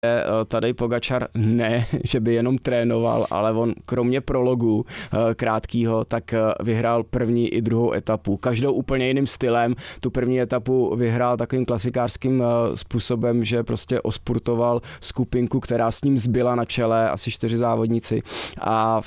Tadej Pogačar ne, že by jenom trénoval, ale on kromě prologu krátkýho, tak vyhrál první i druhou etapu. Každou úplně jiným stylem. Tu první etapu vyhrál takovým klasikářským způsobem, že prostě ospurtoval skupinku, která s ním zbyla na čele, asi 4 závodníci, a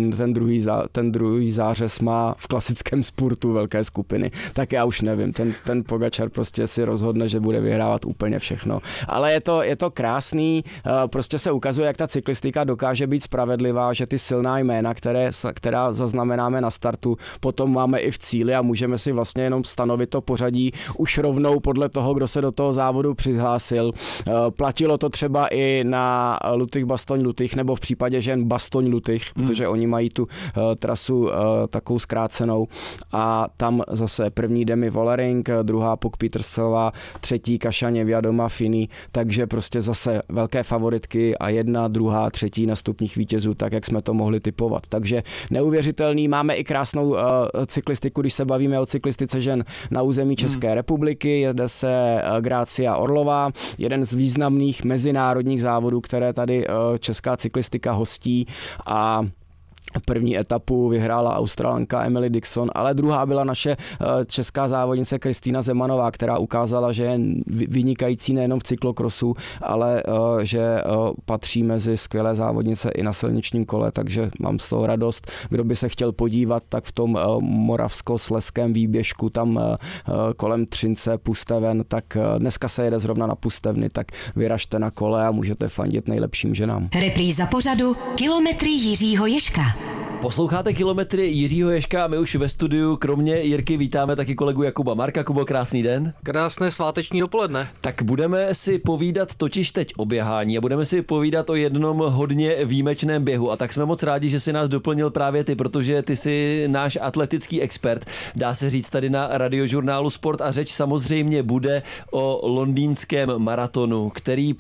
ten druhý zářez má v klasickém spurtu velké skupiny. Tak já už nevím, ten Pogačar prostě si rozhodne, že bude vyhrávat úplně všechno. Ale je to krásný, prostě se ukazuje, jak ta cyklistika dokáže být spravedlivá, že ty silná jména, která zaznamenáme na startu, potom máme i v cíli a můžeme si vlastně jenom stanovit to pořadí už rovnou podle toho, kdo se do toho závodu přihlásil. Platilo to třeba i na Lutych-Bastogne-Lutych, nebo v případě žen Bastogne-Lutych, protože oni mají tu trasu takovou zkrácenou, a tam zase první Demi Vollering, druhá Puk Pietersová, třetí Kaša Vědoma Fini, takže prostě zase velké favoritky a 1., 2., 3. na stupních vítězů, tak jak jsme to mohli tipovat. Takže neuvěřitelný, máme i krásnou cyklistiku, když se bavíme o cyklistice žen na území České republiky, jede se Grácia Orlová, jeden z významných mezinárodních závodů, které tady česká cyklistika hostí, a první etapu vyhrála Australanka Emily Dixon, ale druhá byla naše česká závodnice Kristýna Zemanová, která ukázala, že je vynikající nejenom v cyklokrosu, ale že patří mezi skvělé závodnice i na silničním kole, takže mám z toho radost. Kdo by se chtěl podívat, tak v tom moravskoslezském výběžku, tam kolem Třince, Pusteven, tak dneska se jede zrovna na Pustevny, tak vyražte na kole a můžete fandit nejlepším ženám. Repríza pořadu Kilometry Jiřího Ježka. Posloucháte Kilometry Jiřího Ježka a my už ve studiu kromě Jirky vítáme taky kolegu Jakuba Marka. Kubo, krásný den. Krásné sváteční dopoledne. Tak budeme si povídat totiž teď o běhání a budeme si povídat o jednom hodně výjimečném běhu, a tak jsme moc rádi, že si nás doplnil právě ty, protože ty jsi náš atletický expert, dá se říct, tady na Radiožurnálu Sport, a řeč samozřejmě bude o londýnském maratonu, který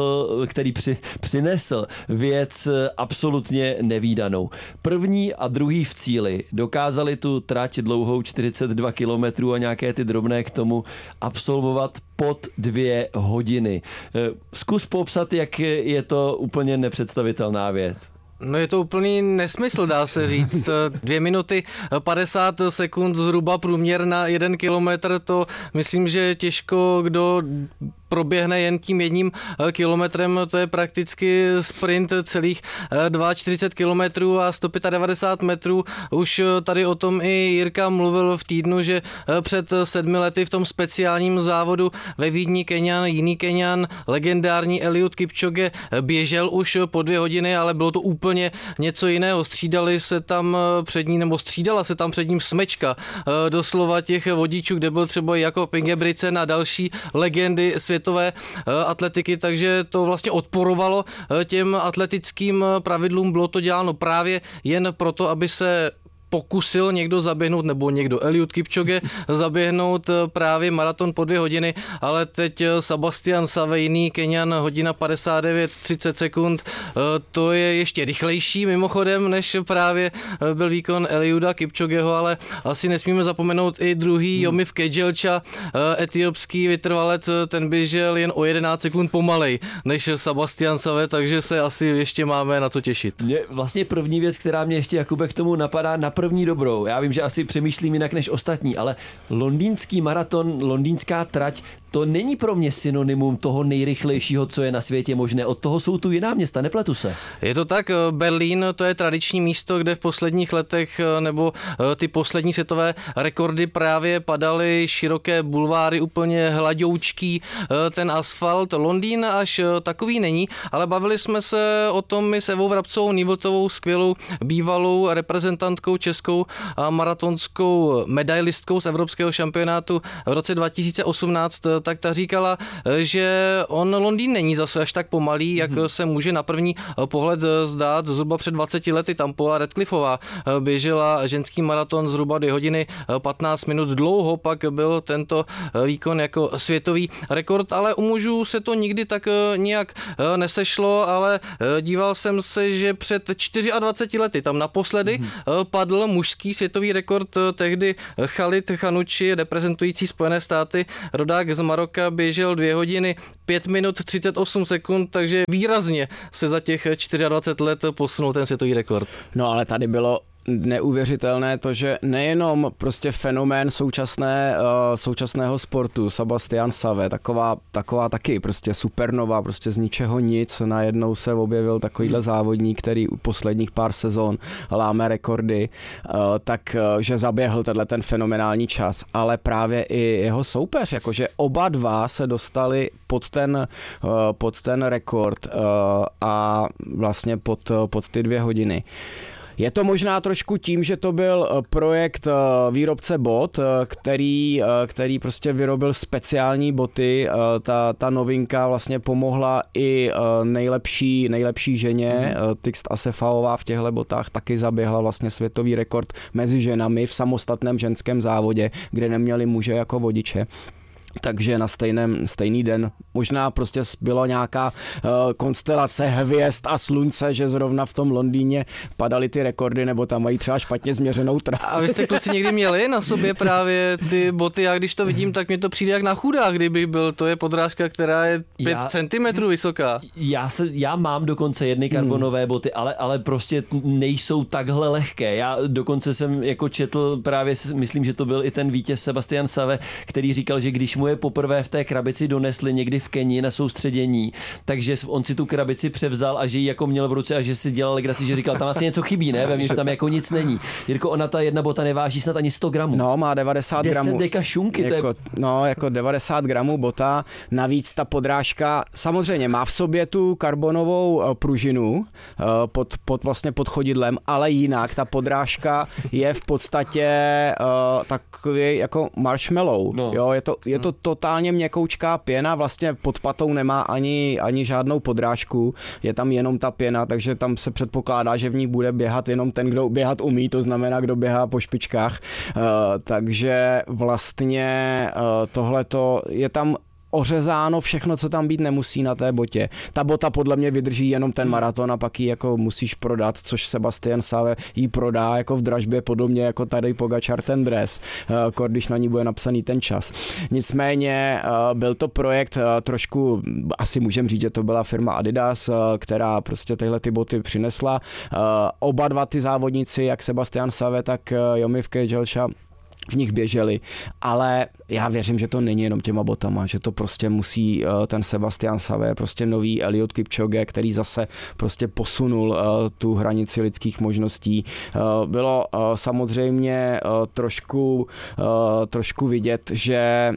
přinesl věc absolutně nevídanou. První a druhý v cíli dokázali tu trať dlouhou 42 kilometrů a nějaké ty drobné k tomu absolvovat pod 2 hodiny. Zkus popsat, jak je to úplně nepředstavitelná věc. No je to úplný nesmysl, dá se říct. 2 minuty 50 sekund zhruba průměr na 1 kilometr, to myslím, že těžko kdo proběhne jen tím 1 kilometrem, to je prakticky sprint celých 42 kilometrů a 195 metrů. Už tady o tom i Jirka mluvil v týdnu, že před 7 lety v tom speciálním závodu ve Vídni jiný Keňan, legendární Eliud Kipchoge, běžel už po 2 hodiny, ale bylo to úplně něco jiného. Střídala se tam před ním smečka doslova těch vodičů, kde byl třeba Jakob Ingebrigtsen a další legendy světové atletiky, takže to vlastně odporovalo těm atletickým pravidlům. Bylo to děláno právě jen proto, aby se pokusil někdo zaběhnout, nebo někdo Eliud Kipchoge zaběhnout právě maraton po 2 hodiny, ale teď Sebastian Saveini, Keňan, 1:59:30 sekund, to je ještě rychlejší mimochodem, než právě byl výkon Eliuda Kipchogeho, ale asi nesmíme zapomenout i druhý Yomif Kejelcha, etiopský vytrvalec, ten běžel jen o 11 sekund pomalej než Sebastian Save, takže se asi ještě máme na to těšit. Mě vlastně první věc, která mě ještě, Jakube, k tomu napadá na první dobrou. Já vím, že asi přemýšlím jinak než ostatní, ale londýnský maraton, londýnská trať, to není pro mě synonymum toho nejrychlejšího, co je na světě možné. Od toho jsou tu jiná města, nepletu se. Je to tak, Berlín, to je tradiční místo, kde v posledních letech nebo ty poslední světové rekordy právě padaly, široké bulváry, úplně hladoučký ten asfalt. Londýn až takový není, ale bavili jsme se o tom i s Evou Vrabcovou Nývltovou, skvělou bývalou reprezentantkou českou a maratonskou medailistkou z evropského šampionátu v roce 2018, tak ta říkala, že Londýn není zase až tak pomalý, jak se může na první pohled zdát. Zhruba před 20 lety tam Paula Radcliffeová běžela ženský maraton zhruba 2 hodiny 15 minut. Dlouho pak byl tento výkon jako světový rekord, ale u mužů se to nikdy tak nijak nesešlo, ale díval jsem se, že před 24 lety tam naposledy padl mužský světový rekord, tehdy Khalid Khanuchi, reprezentující Spojené státy, rodák z Maroka běžel 2 hodiny 5 minut 38 sekund, takže výrazně se za těch 24 let posunul ten světový rekord. No ale tady bylo neuvěřitelné to, že nejenom prostě fenomén současného sportu, Sebastian Save, taková taky prostě supernova, prostě z ničeho nic, najednou se objevil takovýhle závodník, který posledních pár sezon láme rekordy, takže zaběhl ten fenomenální čas, ale právě i jeho soupeř, jakože oba dva se dostali pod ten rekord a vlastně pod ty 2 hodiny. Je to možná trošku tím, že to byl projekt výrobce bot, který prostě vyrobil speciální boty. Ta novinka vlastně pomohla i nejlepší ženě. Tixt Assefaová v těchto botách taky zaběhla vlastně světový rekord mezi ženami v samostatném ženském závodě, kde neměli muže jako vodiče. Takže na stejný den možná prostě byla nějaká konstelace hvězd a slunce, že zrovna v tom Londýně padaly ty rekordy, nebo tam mají třeba špatně změřenou trávu. A vy jste kluci někdy měli na sobě právě ty boty? Já když to vidím, tak mi to přijde jak na chudák, kdybych byl. To je podrážka, která je 5 centimetrů vysoká. Já mám dokonce jedny karbonové boty, ale prostě nejsou takhle lehké. Já dokonce jsem jako četl právě, myslím, že to byl i ten vítěz Sebastian Save, který říkal, že když mu je poprvé v té krabici donesli někdy v Keni na soustředění, takže on si tu krabici převzal a že ji jako měl v ruce a že si dělal legraci, že říkal, tam asi něco chybí, ne? Vem, že tam jako nic není. Jirko, ona ta jedna bota neváží snad ani 100 gramů. No, má 90 gramů. 10 deka šunky, jako 90 gramů bota. Navíc ta podrážka samozřejmě má v sobě tu karbonovou pružinu pod chodidlem, ale jinak ta podrážka je v podstatě takový jako marshmallow. No. Jo, je to totálně měkoučká pěna, vlastně pod patou nemá ani žádnou podrážku, je tam jenom ta pěna, takže tam se předpokládá, že v ní bude běhat jenom ten, kdo běhat umí, to znamená, kdo běhá po špičkách. Takže vlastně tohleto je tam ořezáno všechno, co tam být nemusí na té botě. Ta bota podle mě vydrží jenom ten maraton a pak ji jako musíš prodat, což Sebastian Save jí prodá jako v dražbě, podobně jako tady Pogačar ten dres, když na ní bude napsaný ten čas. Nicméně byl to projekt trošku, asi můžeme říct, že to byla firma Adidas, která prostě tyhle ty boty přinesla. Oba dva ty závodníci, jak Sebastian Save, tak Jomif Kejelcha, v nich běželi, ale já věřím, že to není jenom těma botama, že to prostě musí ten Sebastian Save, prostě nový Eliud Kipchoge, který zase prostě posunul tu hranici lidských možností. Bylo samozřejmě trošku vidět, že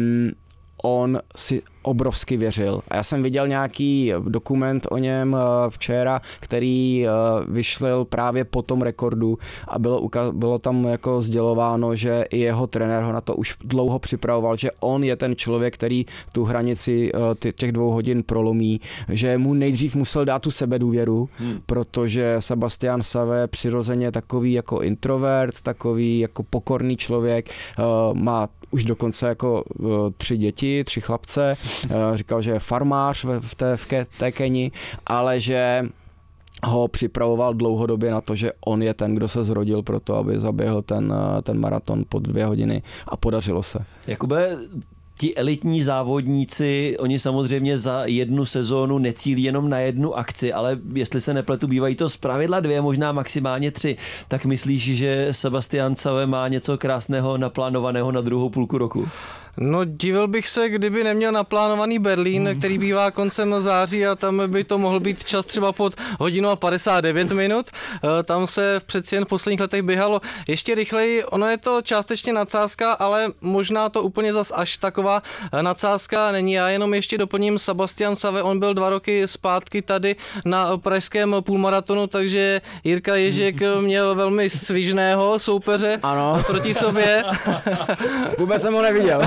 on si obrovsky věřil. A já jsem viděl nějaký dokument o něm včera, který vyšel právě po tom rekordu a bylo tam jako sdělováno, že i jeho trenér ho na to už dlouho připravoval, že on je ten člověk, který tu hranici těch 2 hodin prolomí, že mu nejdřív musel dát tu sebedůvěru, protože Sebastian Save je přirozeně takový jako introvert, takový jako pokorný člověk, má už dokonce jako 3 děti, 3 chlapce, říkal, že je farmář v té Keni, ale že ho připravoval dlouhodobě na to, že on je ten, kdo se zrodil pro to, aby zaběhl ten maraton pod 2 hodiny a podařilo se. Jakube, ti elitní závodníci, oni samozřejmě za jednu sezónu necílí jenom na jednu akci, ale jestli se nepletu, bývají to zpravidla 2, možná maximálně 3. Tak myslíš, že Sebastian Save má něco krásného naplánovaného na druhou půlku roku? No, divil bych se, kdyby neměl naplánovaný Berlín, který bývá koncem září a tam by to mohl být čas třeba pod 1:59 minut. Tam se přeci jen v posledních letech běhalo ještě rychleji. Ono je to částečně nadsázka, ale možná to úplně zas až taková nadsázka není. Já jenom ještě doplním Sebastian Save, on byl 2 roky zpátky tady na pražském půlmaratonu, takže Jirka Ježek měl velmi svižného soupeře proti sobě. Vůbec jsem ho neviděl.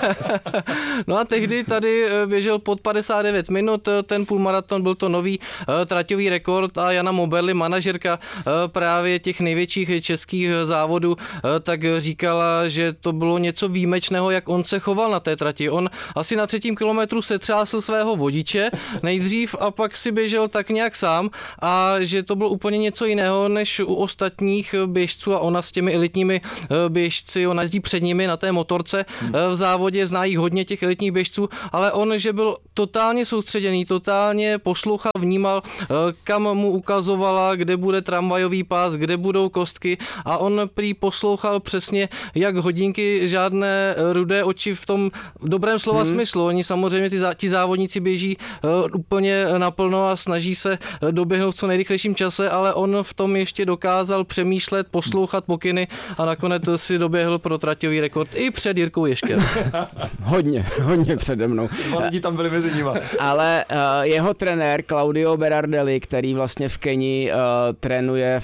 No a tehdy tady běžel pod 59 minut, ten půlmaraton, byl to nový traťový rekord a Jana Moberly, manažerka právě těch největších českých závodů, tak říkala, že to bylo něco výjimečného, jak on se choval na té trati. On asi na 3. kilometru setřásl svého vodiče nejdřív a pak si běžel tak nějak sám a že to bylo úplně něco jiného než u ostatních běžců a ona s těmi elitními běžci, ona jezdí před nimi na té motorce v závodě závodě, zná jich hodně těch elitních běžců, ale on, že byl totálně soustředěný, totálně poslouchal, vnímal, kam mu ukazovala, kde bude tramvajový pás, kde budou kostky a on prý poslouchal přesně jak hodinky, žádné rudé oči v tom dobrém slova smyslu. Oni samozřejmě ti závodníci běží úplně naplno a snaží se doběhnout v co nejrychlejším čase, ale on v tom ještě dokázal přemýšlet, poslouchat pokyny a nakonec si doběhl pro traťový rekord i před Jirkou Ježkem. Hodně přede mnou. Lidi tam byli mezi nimi. Ale jeho trenér Claudio Berardelli, který vlastně v Keni trénuje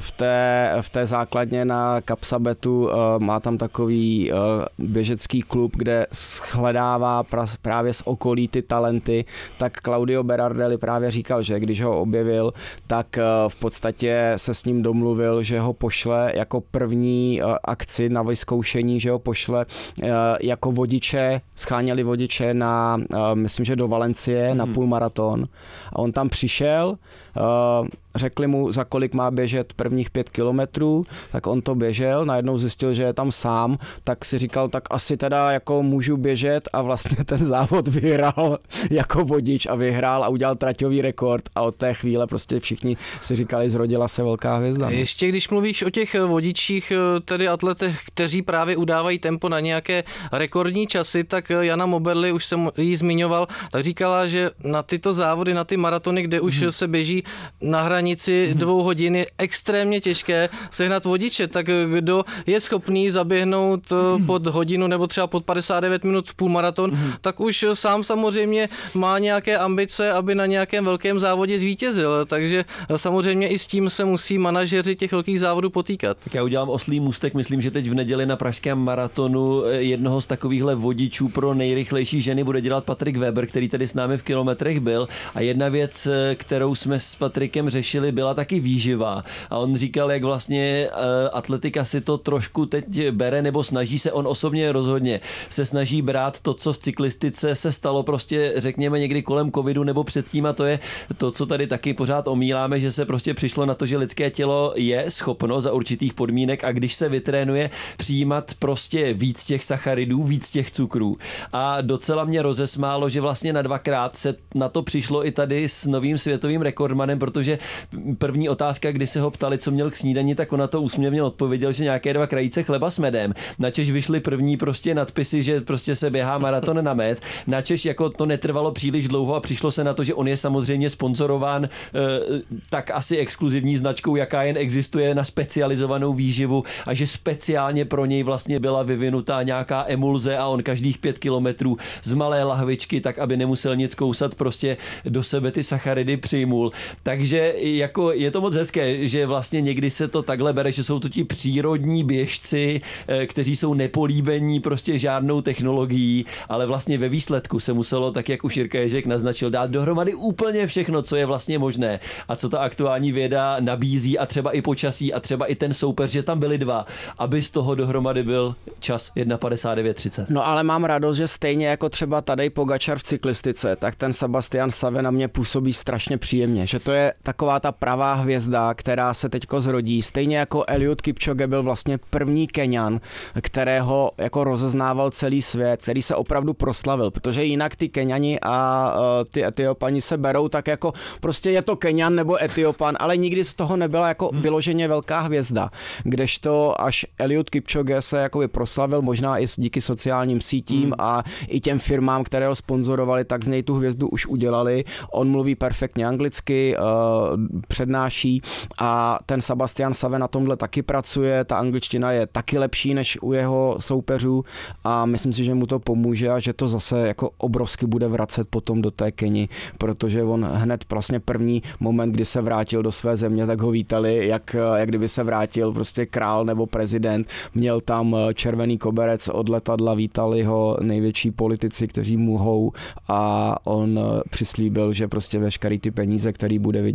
v té základně na Kapsabetu, má tam takový běžecký klub, kde shledává právě z okolí ty talenty, tak Claudio Berardelli právě říkal, že když ho objevil, tak v podstatě se s ním domluvil, že ho pošle jako první akci na vyzkoušení, že ho pošle jako vodiče, scháněli vodiče na, myslím, že do Valencie na půlmaraton. A on tam přišel, řekli mu, za kolik má běžet prvních 5 kilometrů, tak on to běžel, najednou zjistil, že je tam sám, tak si říkal, tak asi teda jako můžu běžet a vlastně ten závod vyhrál jako vodič a vyhrál a udělal traťový rekord a od té chvíle prostě všichni si říkali, zrodila se velká hvězda. Ještě když mluvíš o těch vodičích, tedy atletech, kteří právě udávají tempo na nějaké rekordní časy, tak Jana Moberly, už jsem jí zmiňoval, tak říkala, že na tyto závody, na ty maratony, kde už se běží na hranici 2 hodin, je extrémně těžké sehnat vodiče, tak kdo je schopný zaběhnout pod hodinu nebo třeba pod 59 minut půlmaraton, tak už sám samozřejmě má nějaké ambice, aby na nějakém velkém závodě zvítězil, takže samozřejmě i s tím se musí manažeři těch velkých závodů potýkat. Tak já udělám oslý můstek, myslím, že teď v neděli na pražském maratonu jednoho z takovýchhle vodičů pro nejrychlejší ženy bude dělat Patrik Weber, který tady s námi v kilometrech byl, a jedna věc, kterou jsme s Patrikem řešili, byla taky výživa. A on říkal, jak vlastně atletika si to trošku teď bere, nebo snaží se, on osobně rozhodně se snaží brát to, co v cyklistice se stalo prostě, řekněme, někdy kolem covidu nebo předtím, a to je to, co tady taky pořád omíláme, že se prostě přišlo na to, že lidské tělo je schopno za určitých podmínek, a když se vytrénuje, přijímat prostě víc těch sacharidů, víc těch cukrů. A docela mě rozesmálo, že vlastně na 2krát se na to přišlo i tady s novým světovým rekordmanem, protože první otázka, kdy se ho ptali, co měl k snídani, tak on na to úsměvně odpověděl, že nějaké 2 krajíce chleba s medem. Načež vyšly první prostě nadpisy, že prostě se běhá maraton na med. Načež jako to netrvalo příliš dlouho a přišlo se na to, že on je samozřejmě sponzorován tak asi exkluzivní značkou, jaká jen existuje na specializovanou výživu, a že speciálně pro něj vlastně byla vyvinutá nějaká emulze a on každých 5 kilometrů z malé lahvičky, tak aby nemusel nic kousat, prostě do sebe ty sacharidy přijmul. Takže jako je to moc hezké, že vlastně někdy se to takhle bere, že jsou to ti přírodní běžci, kteří jsou nepolíbení prostě žádnou technologií, ale vlastně ve výsledku se muselo, tak jak už Jirka Ježek naznačil, dát dohromady úplně všechno, co je vlastně možné a co ta aktuální věda nabízí, a třeba i počasí a třeba i ten soupeř, že tam byli 2, aby z toho dohromady byl čas 1:59:30. No ale mám radost, že stejně jako třeba Tadej Pogačar v cyklistice, tak ten Sebastian Sawe na mě působí strašně příjemně, že to je taková ta pravá hvězda, která se teďko zrodí. Stejně jako Eliud Kipchoge byl vlastně první Keňan, kterého jako rozeznával celý svět, který se opravdu proslavil, protože jinak ty Keňani a ty Etiopani se berou tak jako prostě je to Keňan nebo Etiopan, ale nikdy z toho nebyla jako vyloženě velká hvězda. Kdežto až Eliud Kipchoge se jakoby proslavil, možná i díky sociálním sítím a i těm firmám, které ho sponzorovali, tak z něj tu hvězdu už udělali. On mluví perfektně anglicky, přednáší, a ten Sebastian Sawe na tomhle taky pracuje, ta angličtina je taky lepší než u jeho soupeřů a myslím si, že mu to pomůže a že to zase jako obrovsky bude vracet potom do té Keni, protože on hned vlastně první moment, kdy se vrátil do své země, tak ho vítali, jak kdyby se vrátil prostě král nebo prezident. Měl tam červený koberec od letadla, vítali ho největší politici, kteří mohou, a on přislíbil, že prostě veškerý ty peníze, který bude vydělávat,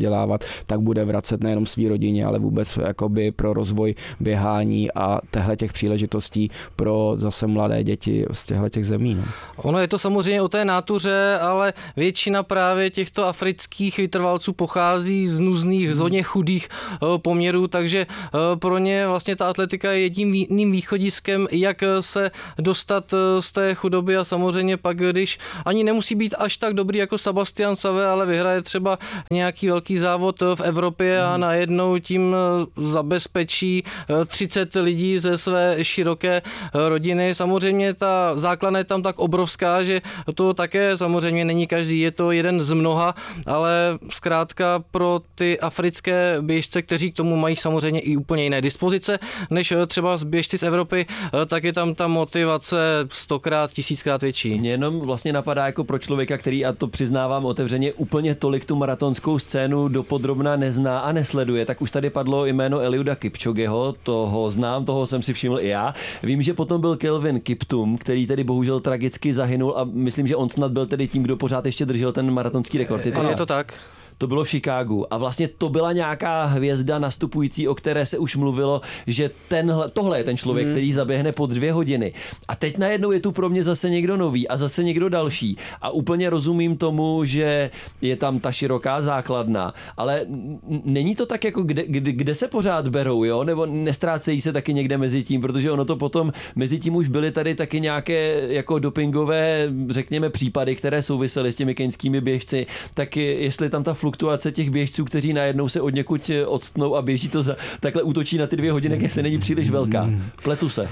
tak bude vracet nejenom svý rodině, ale vůbec jakoby pro rozvoj běhání a těch příležitostí pro zase mladé děti z těch zemí. No. Ono je to samozřejmě o té nátuře, ale většina právě těchto afrických vytrvalců pochází z nuzných, z hodně chudých poměrů, takže pro ně vlastně ta atletika je jediným východiskem, jak se dostat z té chudoby a samozřejmě pak, když ani nemusí být až tak dobrý jako Sebastian Save, ale vyhraje třeba nějaký velký závod v Evropě a najednou tím zabezpečí 30 lidí ze své široké rodiny. Samozřejmě ta základna je tam tak obrovská, že to také samozřejmě není každý, je to jeden z mnoha, ale zkrátka pro ty africké běžce, kteří k tomu mají samozřejmě i úplně jiné dispozice, než třeba běžci z Evropy, tak je tam ta motivace 100krát, 1000krát větší. Mě jenom vlastně napadá jako pro člověka, který, a to přiznávám otevřeně, úplně tolik tu maratonskou scénu dopodrobna nezná a nesleduje, tak už tady padlo jméno Eliuda Kipchogeho, toho znám, toho jsem si všiml i já. Vím, že potom byl Kelvin Kiptum, který tedy bohužel tragicky zahynul a myslím, že on snad byl tedy tím, kdo pořád ještě držel ten maratonský rekord. Je to tak. To bylo v Chicagu a vlastně to byla nějaká hvězda nastupující, o které se už mluvilo, že tohle je ten člověk, který zaběhne pod 2 hodiny. A teď najednou je tu pro mě zase někdo nový a zase někdo další. A úplně rozumím tomu, že je tam ta široká základna, ale není to tak jako kde se pořád berou, jo? Nebo nestrácejí se taky někde mezi tím, protože ono to potom mezi tím už byly tady taky nějaké jako dopingové, řekněme, případy, které souvisely s těmi keňskými běžci, tak jestli tam ta fluktuace těch běžců, kteří najednou se odněkud odstnou a běží to takhle útočí na ty 2 hodiny, jestli není příliš velká. Pletu se.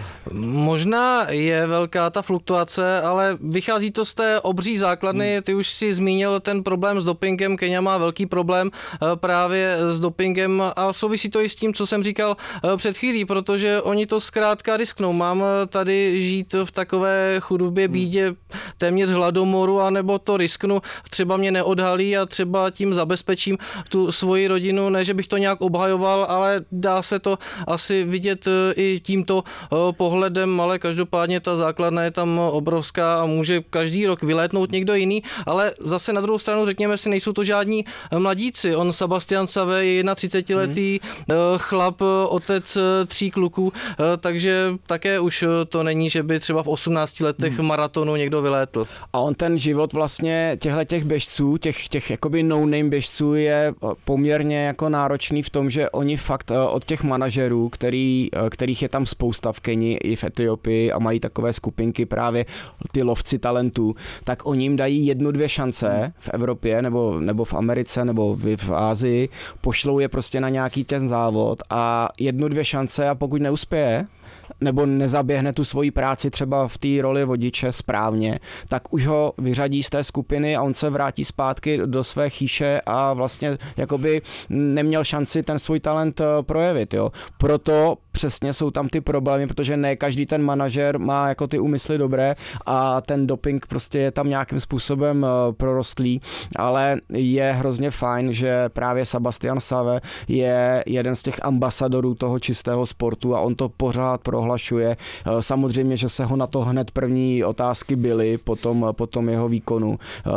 Možná je velká ta fluktuace, ale vychází to z té obří základny. Ty už si zmínil ten problém s dopingem. Kenya má velký problém právě s dopingem a souvisí to i s tím, co jsem říkal před chvílí, protože oni to zkrátka risknou. Mám tady žít v takové chudobě, bídě, téměř hladomoru, anebo to risknu, třeba mě neodhalí a třeba tím zabezpečím tu svoji rodinu, ne, že bych to nějak obhajoval, ale dá se to asi vidět i tímto pohledem, ale každopádně ta základna je tam obrovská a může každý rok vylétnout někdo jiný, ale zase na druhou stranu řekněme si, nejsou to žádní mladíci. On Sebastian Save je 31letý chlap, otec 3 kluků, takže také už to není, že by třeba v 18 letech maratonu někdo vylétl. A on ten život vlastně těch běžců, těch jakoby no-name běžců je poměrně jako náročný v tom, že oni fakt od těch manažerů, kterých je tam spousta v Keni i v Etiopii a mají takové skupinky právě ty lovci talentů, tak oni jim dají 1-2 šance v Evropě nebo v Americe nebo v Asii, pošlou je prostě na nějaký ten závod a 1-2 šance a pokud neuspěje, nebo nezaběhne tu svoji práci třeba v té roli vodiče správně, tak už ho vyřadí z té skupiny a on se vrátí zpátky do své chýše a vlastně jakoby neměl šanci ten svůj talent projevit. Jo. Proto přesně jsou tam ty problémy, protože ne každý ten manažer má jako ty úmysly dobré a ten doping prostě je tam nějakým způsobem prorostlý, ale je hrozně fajn, že právě Sebastian Save je jeden z těch ambasadorů toho čistého sportu a on to pořád prohlašuje. Samozřejmě, že se ho na to hned první otázky byly po tom jeho výkonu,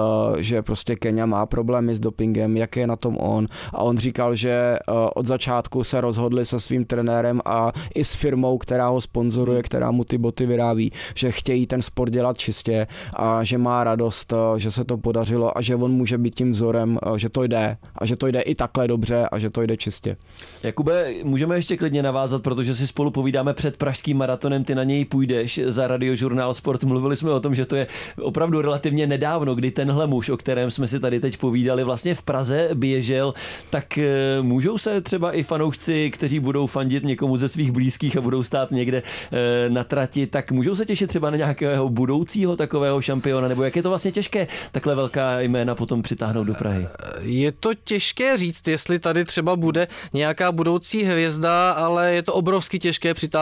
že prostě Kenya má problémy s dopingem, jak je na tom on. A on říkal, že od začátku se rozhodli se svým trenérem a i s firmou, která ho sponzoruje, která mu ty boty vyrábí, že chtějí ten sport dělat čistě a že má radost, že se to podařilo a že on může být tím vzorem, že to jde a že to jde i takhle dobře a že to jde čistě. Jakube, můžeme ještě klidně navázat, protože si spolu povídáme před pražským maratonem, ty na něj půjdeš za Radiožurnál Sport. Mluvili jsme o tom, že to je opravdu relativně nedávno, kdy tenhle muž, o kterém jsme si tady teď povídali, vlastně v Praze běžel, tak můžou se třeba i fanoušci, kteří budou fandit někomu ze svých blízkých a budou stát někde na trati, tak můžou se těšit třeba na nějakého budoucího takového šampiona, nebo jak je to vlastně těžké takhle velká jména potom přitáhnout do Prahy? Je to těžké říct, jestli tady třeba bude nějaká budoucí hvězda, ale je to obrovsky těžké přitáhnout právě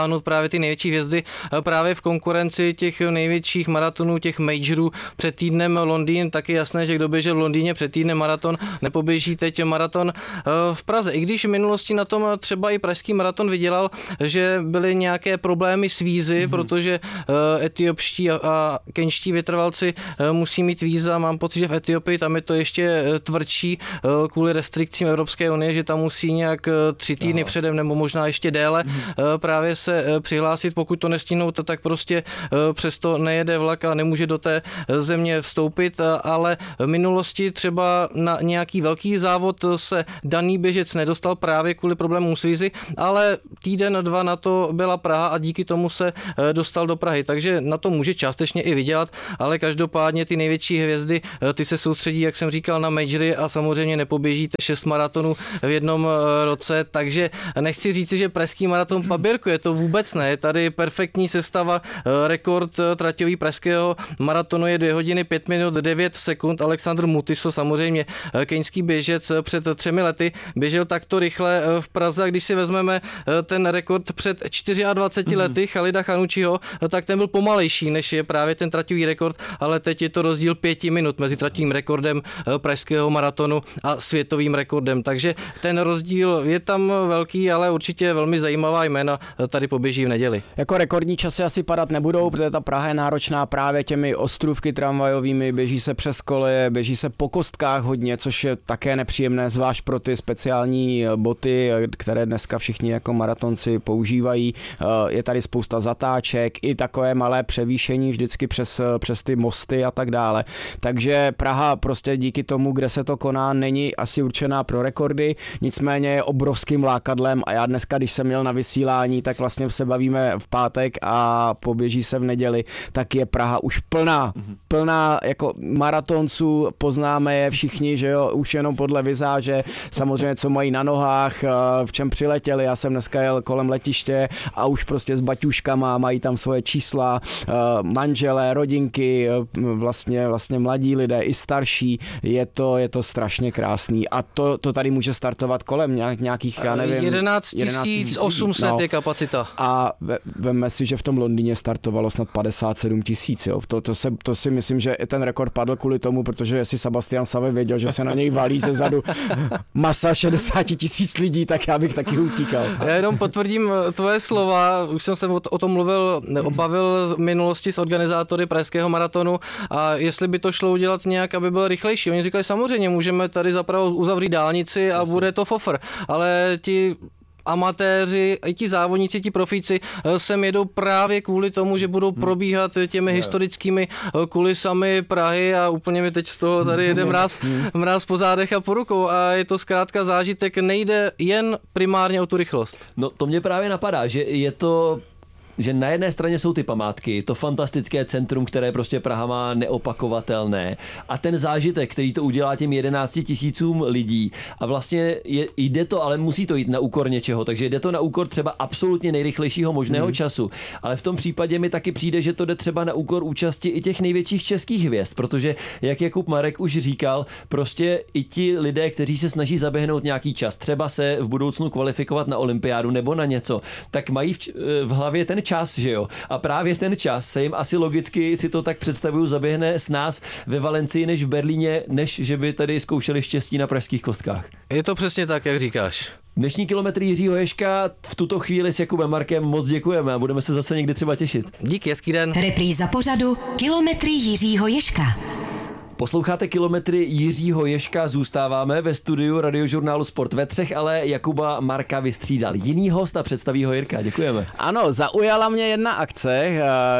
ty největší hvězdy právě v konkurenci těch největších maratonů, těch majorů. Před týdnem Londýn, taky jasné, že kdo běžel v Londýně před týdnem maraton, nepoběží teď maraton v Praze. I když v minulosti na tom třeba i pražský maraton vydělal, že byly nějaké problémy s vízy, protože etiopští a kenští vytrvalci musí mít víza. Mám pocit, že v Etiopii tam je to ještě tvrdší kvůli restrikcím Evropské unie, že tam musí nějak 3 týdny předem nebo možná ještě déle právě se přihlásit. Pokud to nestihnou, tak prostě přesto nejede vlak a nemůže do té země vstoupit, ale v minulosti třeba na nějaký velký závod se daný běžec nedostal právě kvůli problémům s vízy, ale týden, 2 na to byla Praha a díky tomu se dostal do Prahy. Takže na to může částečně i vydělat, ale každopádně ty největší hvězdy, ty se soustředí, jak jsem říkal, na majory a samozřejmě nepoběžíte 6 maratonů v jednom roce, takže nechci říci, že pražský maraton paběrkuje, to vůbec ne. Je tady perfektní sestava, rekord traťový pražského maratonu je 2 hodiny 5 minut 9 sekund. Alexandr Mutiso, samozřejmě keňský běžec, před 3 lety běžel takto rychle v Praze, a když si vezmeme ten rekord před 24 lety Chalida Chanučiho, tak ten byl pomalejší, než je právě ten traťový rekord, ale teď je to rozdíl 5 minut mezi traťovým rekordem pražského maratonu a světovým rekordem, takže ten rozdíl je tam velký, ale určitě velmi zajímavá jména tady poběží v neděli. Jako rekordní časy asi padat nebudou, protože ta Praha je náročná právě těmi ostrůvky tramvajovými, běží se přes koleje, běží se po kostkách hodně, což je také nepříjemné, zvlášť pro ty speciální boty, které dneska všichni jako maratonci používají. Je tady spousta zatáček, i takové malé převýšení vždycky přes ty mosty a tak dále. Takže Praha prostě díky tomu, kde se to koná, není asi určená pro rekordy, nicméně je obrovským lákadlem a já dneska, když jsem měl na vysílání, tak vlastně se bavíme v pátek a poběží se v neděli, tak je Praha už plná jako maratonců, poznáme je všichni, že jo, už jenom podle vizáže, samozřejmě co mají na nohách, v čem přiletěli, já jsem dneska jel kolem letiště a už prostě s baťuškama, mají tam svoje čísla, manželé, rodinky, vlastně mladí lidé i starší, je to strašně krásný a to tady může startovat kolem nějakých, já nevím, 11 800 je kapacita. A veme si, že v tom Londýně startovalo snad 57 000, jo. To si myslím, že ten rekord padl kvůli tomu, protože jestli Sebastian Save věděl, že se na něj valí ze zadu masa 60 000 lidí, tak já bych taky utíkal. Já jenom potvrdím tvoje slova, už jsem se o tom obavil v minulosti s organizátory pražského maratonu a jestli by to šlo udělat nějak, aby byl rychlejší. Oni říkali, samozřejmě můžeme tady zapravo uzavřít dálnici a bude to fofr, ale ti amatéři, i ti závodníci, ti profíci sem jedou právě kvůli tomu, že budou probíhat těmi historickými kulisami Prahy a úplně mi teď z toho tady jede mráz po zádech a po rukou a je to zkrátka zážitek, nejde jen primárně o tu rychlost. No to mě právě napadá, že je to že na jedné straně jsou ty památky, to fantastické centrum, které prostě Praha má neopakovatelné a ten zážitek, který to udělá těm 11 000 lidí a vlastně jde to, ale musí to jít na úkor něčeho, takže jde to na úkor třeba absolutně nejrychlejšího možného času, ale v tom případě mi taky přijde, že to jde třeba na úkor účasti i těch největších českých hvězd, protože jak Jakub Marek už říkal, prostě i ti lidé, kteří se snaží zaběhnout nějaký čas, třeba se v budoucnu kvalifikovat na olympiádu nebo na něco, tak mají v hlavě ten čas, že jo? A právě ten čas se jim asi logicky, si to tak představuju, zaběhne s nás ve Valencii než v Berlíně, než že by tady zkoušeli štěstí na pražských kostkách. Je to přesně tak, jak říkáš. Dnešní kilometry Jiřího Ježka v tuto chvíli s Jakubem Markem moc děkujeme a budeme se zase někdy třeba těšit. Díky, hezký den. Repríza pořadu Kilometry Jiřího Ježka. Posloucháte Kilometry Jiřího Ježka, zůstáváme ve studiu Radiožurnálu Sport ve Třech, ale Jakuba Marka vystřídal jiný host a představí ho Jirka. Děkujeme. Ano, zaujala mě jedna akce,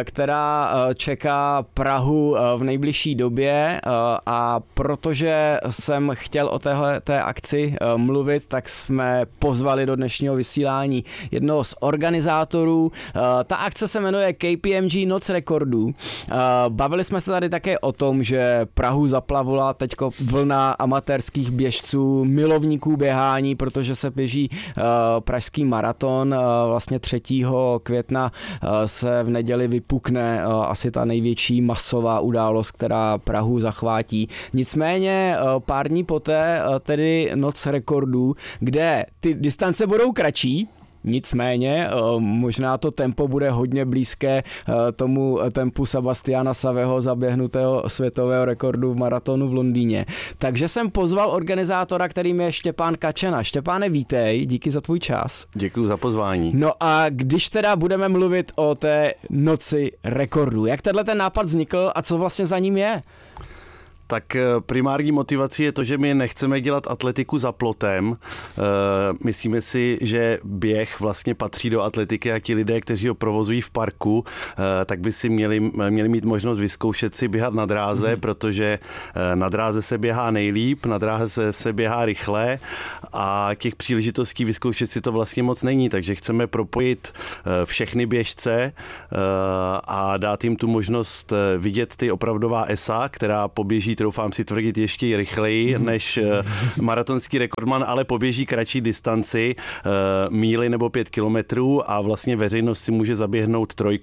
která čeká Prahu v nejbližší době a protože jsem chtěl o té akci mluvit, tak jsme pozvali do dnešního vysílání jednoho z organizátorů. Ta akce se jmenuje KPMG Noc rekordů. Bavili jsme se tady také o tom, že Prahu zaplavila teďko vlna amatérských běžců, milovníků běhání, protože se běží pražský maraton. Vlastně 3. května se v neděli vypukne asi ta největší masová událost, která Prahu zachvátí. Nicméně pár dní poté tedy Noc rekordů, kde ty distance budou kratší, Nicméně možná to tempo bude hodně blízké tomu tempu Sebastiana Saveho zaběhnutého světového rekordu v maratonu v Londýně. Takže jsem pozval organizátora, kterým je Štěpán Kačena. Štěpáne, vítej, díky za tvůj čas. Děkuji za pozvání. No a když teda budeme mluvit o té noci rekordů, jak tenhle ten nápad vznikl a co vlastně za ním je? Tak primární motivací je to, že my nechceme dělat atletiku za plotem. Myslíme si, že běh vlastně patří do atletiky a ti lidé, kteří ho provozují v parku, tak by si měli mít možnost vyzkoušet si běhat na dráze, protože na dráze se běhá nejlíp, na dráze se běhá rychle a těch příležitostí vyzkoušet si to vlastně moc není, takže chceme propojit všechny běžce a dát jim tu možnost vidět ty opravdová esa, která poběží, troufám si tvrdit, ještě rychleji než maratonský rekordman, ale poběží kratší distanci, míli nebo 5 kilometrů a vlastně veřejnost si může zaběhnout 3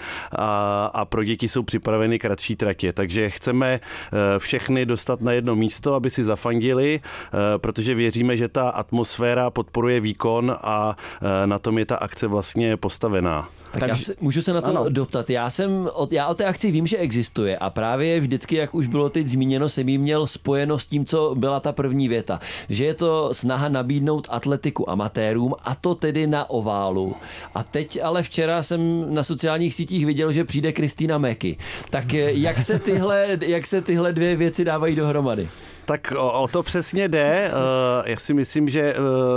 a pro děti jsou připraveny kratší tratě. Takže chceme všechny dostat na jedno místo, aby si zafandili, protože věříme, že ta atmosféra podporuje výkon a na tom je ta akce vlastně postavená. Tak můžu se na to doptat. Já o té akci vím, že existuje a právě vždycky, jak už bylo teď zmíněno, jsem jí měl spojeno s tím, co byla ta první věta. Že je to snaha nabídnout atletiku amatérům a to tedy na oválu. A teď ale včera jsem na sociálních sítích viděl, že přijde Kristýna Mäki. Tak jak se tyhle dvě věci dávají dohromady? Tak o to přesně jde. Já si myslím, že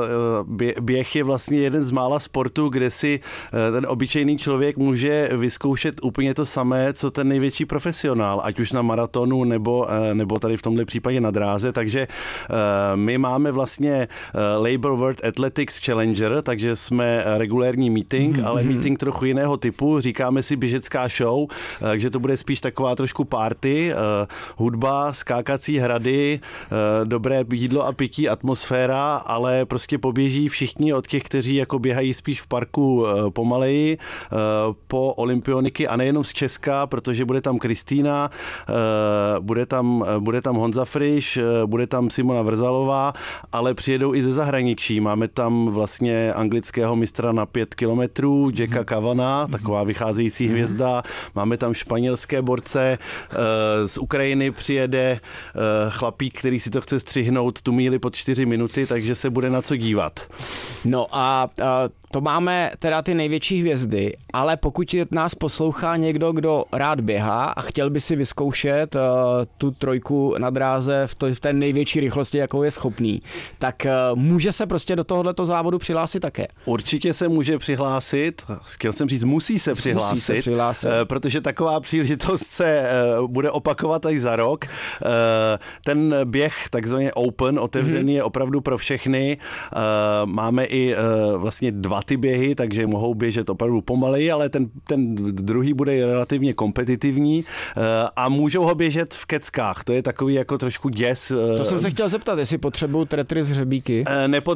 běh je vlastně jeden z mála sportů, kde si ten obyčejný člověk může vyzkoušet úplně to samé, co ten největší profesionál, ať už na maratonu nebo tady v tomhle případě na dráze. Takže my máme vlastně Labour World Athletics Challenger, takže jsme regulérní meeting, ale meeting trochu jiného typu. Říkáme si běžecká show, takže to bude spíš taková trošku party, hudba, skákací hrady, dobré jídlo a pití, atmosféra, ale prostě poběží všichni od těch, kteří jako běhají spíš v parku pomaleji, po olympioniky a nejenom z Česka, protože bude tam Kristýna, bude tam Honza Friš, bude tam Simona Vrzalová, ale přijedou i ze zahraničí. Máme tam vlastně anglického mistra na 5 kilometrů, Jacka Cavana, taková vycházející hvězda. Máme tam španělské borce, z Ukrajiny přijede chlapík, který si to chce střihnout tu míli pod 4 minuty, takže se bude na co dívat. No a to máme teda ty největší hvězdy, ale pokud nás poslouchá někdo, kdo rád běhá a chtěl by si vyzkoušet tu 3 na dráze v té největší rychlosti, jakou je schopný, tak může se prostě do tohoto závodu přihlásit také. Určitě se může přihlásit, chtěl jsem říct, musí se přihlásit, protože taková příležitost se bude opakovat až za rok. Ten běh, takzvaně open, otevřený, je opravdu pro všechny. Máme i vlastně 2 ty běhy, takže mohou běžet opravdu pomaleji, ale ten druhý bude relativně kompetitivní a můžou ho běžet v keckách. To je takový jako trošku děs. To jsem se chtěl zeptat, jestli potřebují tretry z hřebíky.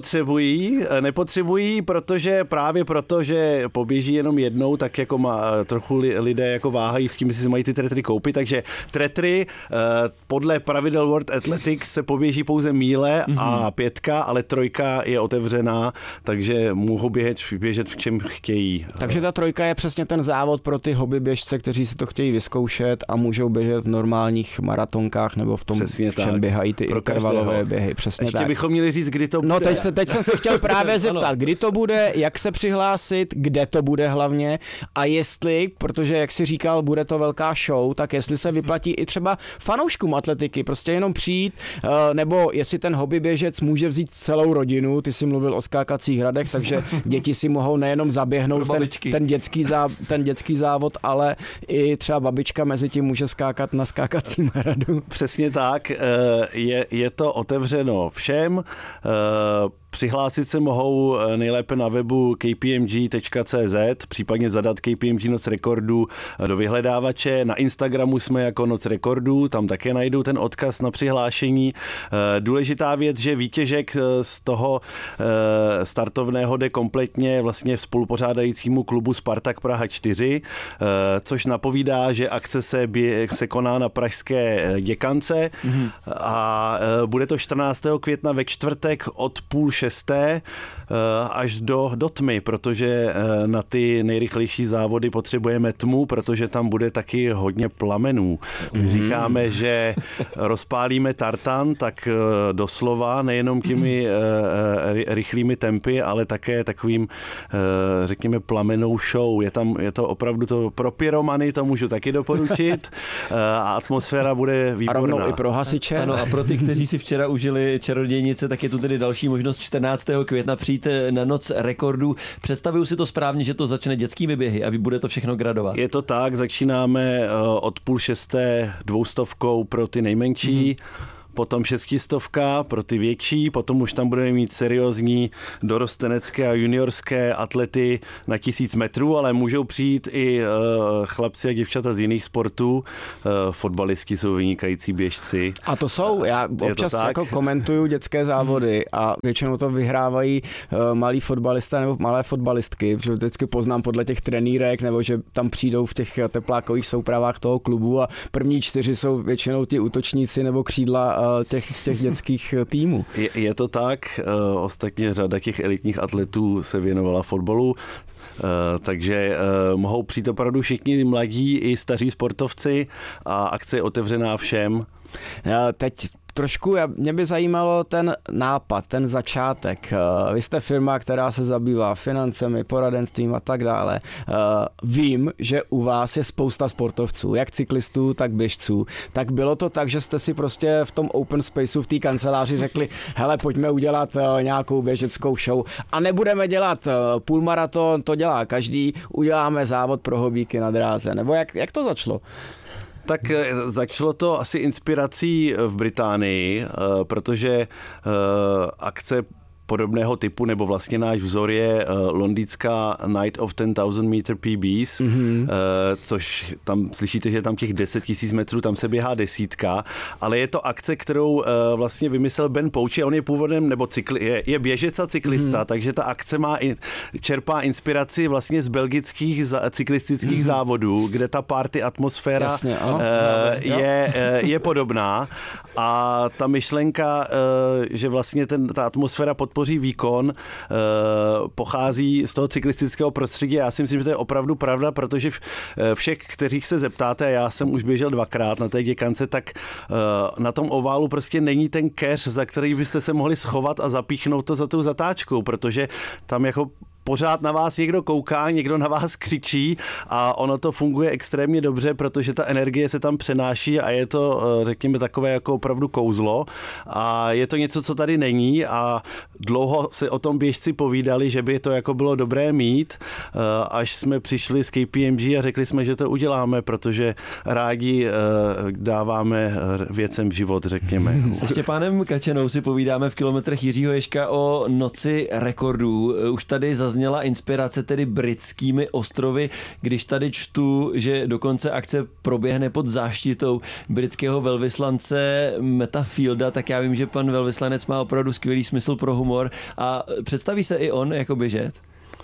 Nepotřebují, protože právě proto, že poběží jenom jednou, tak jako trochu lidé jako váhají s tím, jestli si mají ty tretry koupit, takže tretry podle pravidel World Athletics se poběží pouze míle a 5, ale 3 je otevřená, takže mohou běžet v čem chtějí. Takže ta 3 je přesně ten závod pro ty hobby běžce, kteří si to chtějí vyzkoušet a můžou běžet v normálních maratonkách nebo v tom, v čem běhají ty intervalové běhy. Přesně ještě tak. bychom měli říct, kdy to bude. No teď jsem se chtěl právě zeptat, kdy to bude, jak se přihlásit, kde to bude hlavně a jestli, protože jak si říkal, bude to velká show, tak jestli se vyplatí i třeba fanouškům atletiky, prostě jenom přijít, nebo jestli ten hobby běžec může vzít celou rodinu, ty jsi mluvil o skákacích hradech, takže děti si mohou nejenom zaběhnout ten dětský závod, ale i třeba babička mezi tím může skákat na skákacím hradu. Přesně tak, je to otevřeno všem. Přihlásit se mohou nejlépe na webu kpmg.cz, případně zadat KPMG Noc rekordů do vyhledávače. Na Instagramu jsme jako Noc rekordů, tam také najdou ten odkaz na přihlášení. Důležitá věc, že výtěžek z toho startovného jde kompletně vlastně spolupořádajícímu klubu Spartak Praha 4, což napovídá, že akce se koná na pražské Děkance a bude to 14. května ve čtvrtek od 5:30 6. až do tmy, protože na ty nejrychlejší závody potřebujeme tmu, protože tam bude taky hodně plamenů. My říkáme, že rozpálíme tartan, tak doslova nejenom těmi rychlými tempy, ale také takovým, řekněme, plamenou show. Je to opravdu to pro pyromany, to můžu taky doporučit a atmosféra bude výborná. A rovnou i pro hasiče. Ano, a pro ty, kteří si včera užili Čarodějnice, tak je tu tedy další možnost 14. května přijít na noc rekordů. Představuju si to správně, že to začne dětskými běhy a bude to všechno gradovat. Je to tak, začínáme od 5:30 200 pro ty nejmenší, potom 600 pro ty větší, potom už tam budeme mít seriózní dorostenecké a juniorské atlety na 1000 metrů, ale můžou přijít i chlapci a děvčata z jiných sportů. Fotbalisti jsou vynikající běžci. A to jsou, já občas jako komentuju dětské závody a většinou to vyhrávají malí fotbalisté nebo malé fotbalistky, že vždycky poznám podle těch trenýrek, nebo že tam přijdou v těch teplákových soupravách toho klubu a první 4 jsou většinou ti útočníci nebo křídla těch dětských týmů. Je to tak, ostatně řada těch elitních atletů se věnovala fotbalu, takže mohou přijít opravdu všichni mladí i staří sportovci a akce je otevřená všem. Teď trošku, mě by zajímalo ten nápad, ten začátek. Vy jste firma, která se zabývá financemi, poradenstvím a tak dále. Vím, že u vás je spousta sportovců, jak cyklistů, tak běžců. Tak bylo to tak, že jste si prostě v tom open spaceu v té kanceláři řekli, hele, pojďme udělat nějakou běžeckou show a nebudeme dělat půlmaraton, to dělá každý, uděláme závod pro hobíky na dráze. Nebo jak to začalo? Tak začalo to asi inspirací v Británii, protože akce podobného typu, nebo vlastně náš vzor je londýnská Night of 10,000 meter PBs, což tam slyšíte, že tam těch 10 000 metrů, tam se běhá desítka, ale je to akce, kterou vlastně vymyslel Ben Pouchy a on je původem, nebo je běžec a cyklista, takže ta akce čerpá inspiraci vlastně z belgických cyklistických závodů, kde ta party atmosféra jasně, ano, je podobná a ta myšlenka, že vlastně ta atmosféra podpoří výkon, pochází z toho cyklistického prostředí. Já si myslím, že to je opravdu pravda, protože všech, kteřích se zeptáte, a já jsem už běžel 2krát na té děkance, tak na tom oválu prostě není ten keř, za který byste se mohli schovat a zapíchnout to za tou zatáčkou, protože tam jako pořád na vás někdo kouká, někdo na vás křičí a ono to funguje extrémně dobře, protože ta energie se tam přenáší a je to, řekněme, takové jako opravdu kouzlo a je to něco, co tady není a dlouho se o tom běžci povídali, že by to jako bylo dobré mít, až jsme přišli s KPMG a řekli jsme, že to uděláme, protože rádi dáváme věcem život, řekněme. Se Štěpánem Kačenou si povídáme v Kilometrech Jiřího Ježka o noci rekordů. Už tady zazněla inspirace tedy britskými ostrovy, když tady čtu, že dokonce akce proběhne pod záštitou britského velvyslance Matta Fielda, tak já vím, že pan velvyslanec má opravdu skvělý smysl pro humor a představí se i on jako běžec?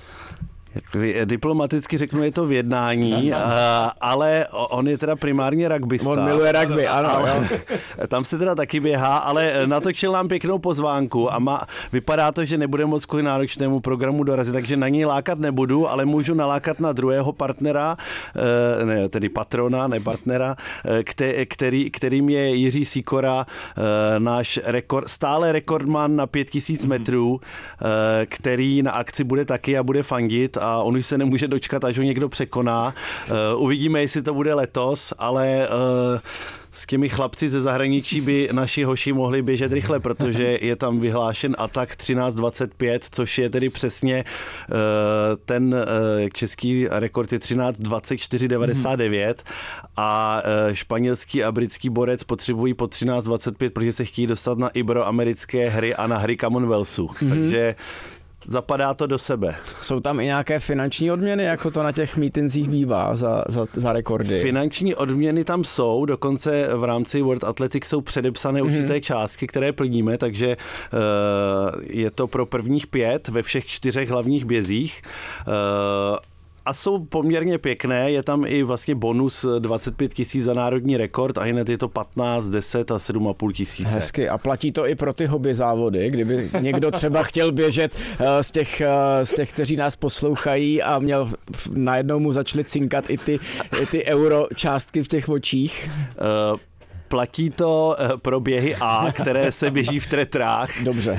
Diplomaticky řeknu, je to v jednání, ale on je teda primárně rugbysta. On miluje rugby, ano. Tam se teda taky běhá, ale natočil nám pěknou pozvánku a vypadá to, že nebude moc kvůli náročnému programu dorazit, takže na něj lákat nebudu, ale můžu nalákat na druhého partnera, tedy patrona, ne partnera, kterým je Jiří Sikora, náš stále rekordman na 5000 metrů, který na akci bude taky a bude fandit a on už se nemůže dočkat, až ho někdo překoná. Uvidíme, jestli to bude letos, ale s těmi chlapci ze zahraničí by naši hoši mohli běžet rychle, protože je tam vyhlášen atak 13:25, což je tedy přesně ten český rekord je 13:24:99 a španělský a britský borec potřebují po 13:25, protože se chtějí dostat na iberoamerické hry a na hry Commonwealthu. Takže zapadá to do sebe. Jsou tam i nějaké finanční odměny, jako to na těch mítincích bývá za rekordy? Finanční odměny tam jsou, dokonce v rámci World Athletics jsou předepsané určité částky, které plníme, takže je to pro prvních 5 ve všech 4 hlavních bězích. a jsou poměrně pěkné, je tam i vlastně bonus 25 000 za národní rekord a hned je to 15, 10 a 7,5 tisíce. Hezky. A platí to i pro ty hobby závody, kdyby někdo třeba chtěl běžet z těch, kteří nás poslouchají a měl najednou mu začaly cinkat i ty euro částky v těch očích. Platí to pro běhy A, které se běží v tretrách. Dobře.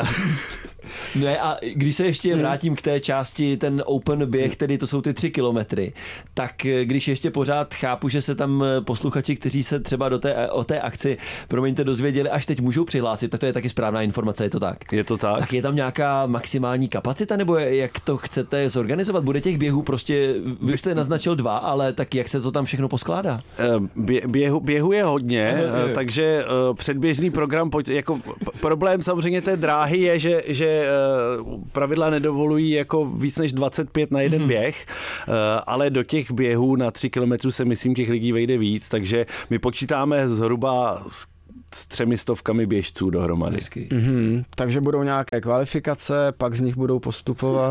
Ne, a když se ještě vrátím k té části, ten open běh, tedy to jsou ty 3 kilometry, tak když ještě pořád chápu, že se tam posluchači, kteří se třeba o té akci, promiňte, dozvěděli, až teď můžou přihlásit, tak to je taky správná informace, je to tak? Je to tak. Tak je tam nějaká maximální kapacita, nebo jak to chcete zorganizovat? Bude těch běhů prostě, vy jste naznačil 2, ale tak jak se to tam všechno poskládá? Běhu je hodně, takže předběžný program, jako problém samozřejmě té dráhy je, že pravidla nedovolují jako víc než 25 na jeden běh, ale do těch běhů na 3 kilometrů se myslím těch lidí vejde víc, takže my počítáme zhruba s 300 běžců dohromady. Takže budou nějaké kvalifikace, pak z nich budou postupovat?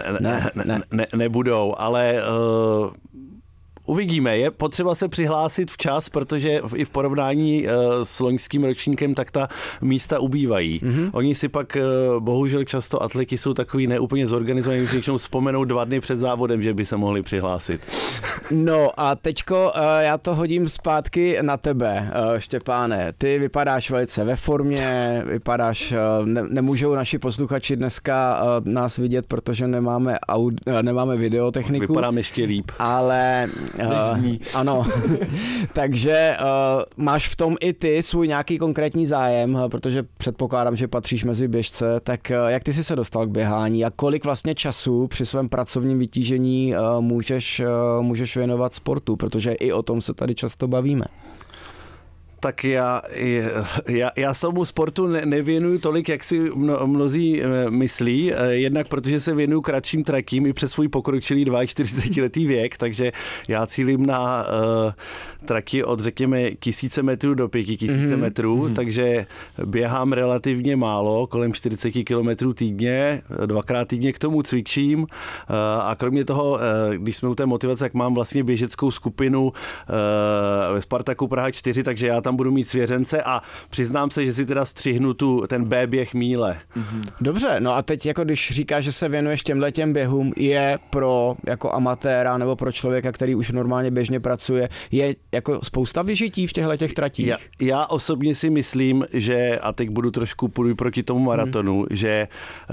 Nebudou, ale uvidíme, je potřeba se přihlásit včas, protože i v porovnání s loňským ročníkem tak ta místa ubývají. Oni si pak, bohužel často atleti jsou takový neúplně zorganizovaní, že většinou vzpomenou 2 dny před závodem, že by se mohli přihlásit. No a teďko já to hodím zpátky na tebe, Štěpáne. Ty vypadáš velice ve formě, nemůžou naši posluchači dneska nás vidět, protože nemáme videotechniku. Vypadám ještě líp. Ale ano, takže máš v tom i ty svůj nějaký konkrétní zájem, protože předpokládám, že patříš mezi běžce, tak jak ty jsi se dostal k běhání a kolik vlastně času při svém pracovním vytížení můžeš věnovat sportu, protože i o tom se tady často bavíme. Tak já se tomu sportu nevěnuju tolik, jak si mnozí myslí, jednak protože se věnuju kratším tratím i přes svůj pokročilý 42letý věk, takže já cílím na trati od řekněme 1000 metrů do 5000 metrů, takže běhám relativně málo, kolem 40 kilometrů týdně, 2krát týdně k tomu cvičím a kromě toho, když jsme u té motivace, tak mám vlastně běžeckou skupinu ve Spartaku Praha 4, takže já tam budu mít svěřence a přiznám se, že si teda střihnu ten B běh míle. Dobře, no a teď jako když říkáš, že se věnuješ těmhletěm běhům, je pro jako amatéra nebo pro člověka, který už normálně běžně pracuje, je jako spousta vyžití v těchto tratích? Já osobně si myslím, že, a teď budu trošku půjdu proti tomu maratonu, že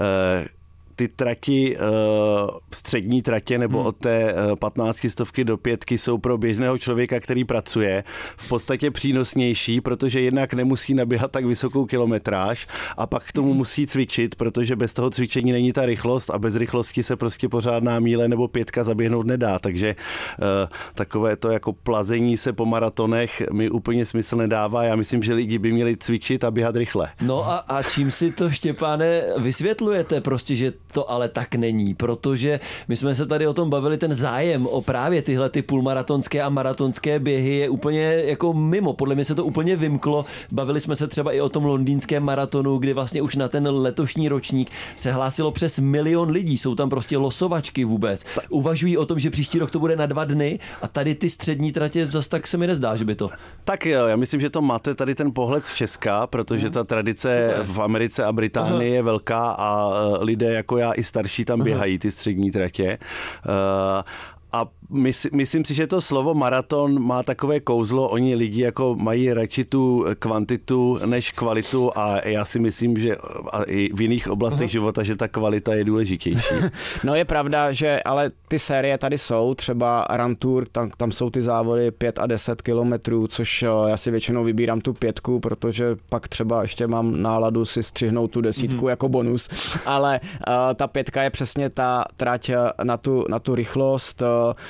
ty trati, střední tratě nebo od té 15 stovky do 5 jsou pro běžného člověka, který pracuje, v podstatě přínosnější, protože jednak nemusí naběhat tak vysokou kilometráž a pak k tomu musí cvičit, protože bez toho cvičení není ta rychlost a bez rychlosti se prostě pořádná míle nebo 5 zaběhnout nedá, takže takové to jako plazení se po maratonech mi úplně smysl nedává. Já myslím, že lidi by měli cvičit a běhat rychle. No a čím si to, Štěpáne, vysvětlujete prostě, že to ale tak není, protože my jsme se tady o tom bavili, ten zájem o právě tyhle ty půlmaratonské a maratonské běhy je úplně jako mimo, podle mě se to úplně vymklo, bavili jsme se třeba i o tom londýnském maratonu, kdy vlastně už na ten letošní ročník se hlásilo přes 1 milion lidí, jsou tam prostě losovačky vůbec, uvažují o tom, že příští rok to bude na 2 dny a tady ty střední tratě zase tak se mi nezdá, že by to. Tak jo, já myslím, že to máte tady ten pohled z Česka, protože ta tradice v Americe a Británii je velká a lidé jako já i starší tam běhají ty střední tratě. A myslím si, že to slovo maraton má takové kouzlo, oni lidi jako mají radši tu kvantitu než kvalitu a já si myslím, že i v jiných oblastech života, že ta kvalita je důležitější. No je pravda, že ale ty série tady jsou, třeba Run Tour, tam jsou ty závody 5 a 10 kilometrů, což já si většinou vybírám tu 5, protože pak třeba ještě mám náladu si střihnout tu 10 jako bonus, ale ta 5 je přesně ta trať na tu rychlost.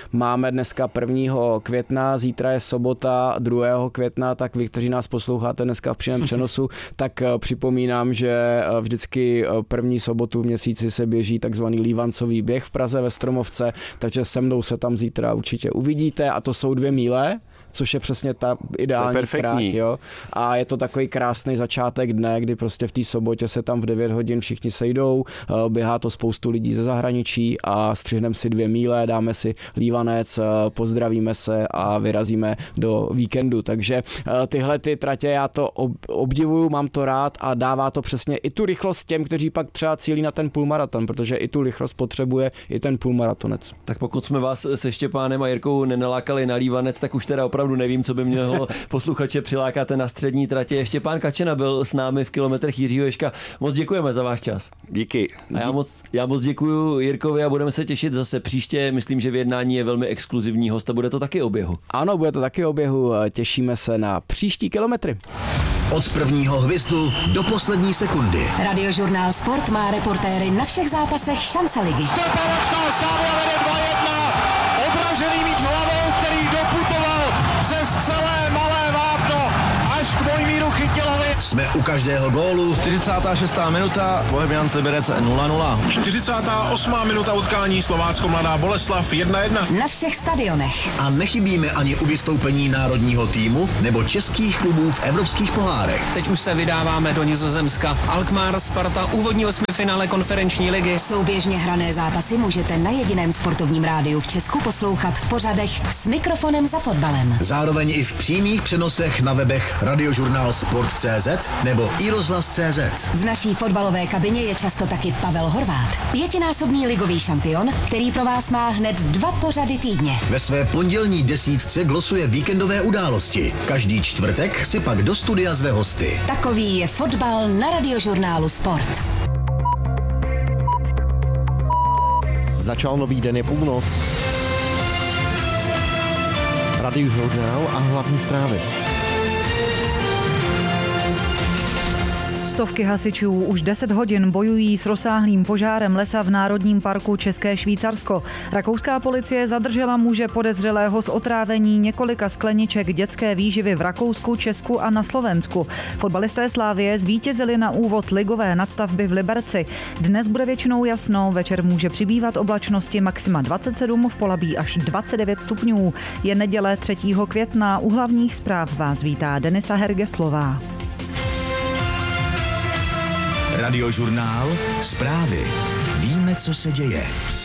Máme dneska 1. května, zítra je sobota 2. května, tak vy, kteří nás posloucháte dneska v přímém přenosu, tak připomínám, že vždycky první sobotu v měsíci se běží takzvaný Lívancový běh v Praze ve Stromovce, takže se mnou se tam zítra určitě uvidíte a to jsou 2 míle, což je přesně ta ideální tráť, jo. A je to takový krásný začátek dne, kdy prostě v té sobotě se tam v 9 hodin všichni sejdou, běhá to spoustu lidí ze zahraničí a střihneme si 2 míle, dáme si lívanec, pozdravíme se a vyrazíme do víkendu. Takže tyhle ty tratě já to obdivuju, mám to rád a dává to přesně i tu rychlost těm, kteří pak třeba cílí na ten půlmaraton, protože i tu rychlost potřebuje i ten půlmaratonec. Tak pokud jsme vás se Štěpánem a Jirkou nenalákali na lívanec, tak už teda opravdu nevím, co by mělo posluchače přilákat na střední tratě. Štěpán Kačena byl s námi v Kilometrech Jiřího Ježka. Moc děkujeme za váš čas. Díky. A já moc děkuju Jirkovi a budeme se těšit zase příště. Myslím, že v jednání je velmi exkluzivní host a bude to taky o běhu. Ano, bude to taky o běhu. Těšíme se na příští kilometry. Od prvního hvizdu do poslední sekundy. Radiožurnál Sport má reportéry na všech zápasech šance ligy. Stepávačná Sávia vede 2-1. Odražený míč hlavou, který doputoval přes celé malé vápno až k Mojmíru Chytilovi. Jsme u každého gólu. 46. minuta, Bohemians Liberec 0-0. 48. minuta utkání Slovácko Mladá Boleslav 1-1. Na všech stadionech. A nechybíme ani u vystoupení národního týmu nebo českých klubů v evropských pohárech. Teď už se vydáváme do Nizozemska. Alkmaar Sparta, úvodní 8finále konferenční ligy. Souběžně hrané zápasy můžete na jediném sportovním rádiu v Česku poslouchat v pořadech S mikrofonem za fotbalem. Zároveň i v přímých přenosech na webech Radiožurnál Sport.cz nebo iRozhlas.cz. V naší fotbalové kabině je často taky Pavel Horvát, 5násobný ligový šampion, který pro vás má hned 2 pořady týdně. Ve své pondělní desítce glosuje víkendové události. Každý čtvrtek si pak do studia zve hosty. Takový je fotbal na Radiožurnálu Sport. Začal nový den, je půlnoc. Radiožurnál a hlavní zprávy. Stovky hasičů už 10 hodin bojují s rozsáhlým požárem lesa v Národním parku České Švýcarsko. Rakouská policie zadržela muže podezřelého z otrávení několika skleniček dětské výživy v Rakousku, Česku a na Slovensku. Fotbalisté Slavie zvítězili na úvod ligové nadstavby v Liberci. Dnes bude většinou jasno, večer může přibývat oblačnosti, maxima 27, v Polabí až 29 stupňů. Je neděle 3. května, u hlavních zpráv vás vítá Denisa Hergeslová. Radiožurnál, zprávy. Víme, co se děje.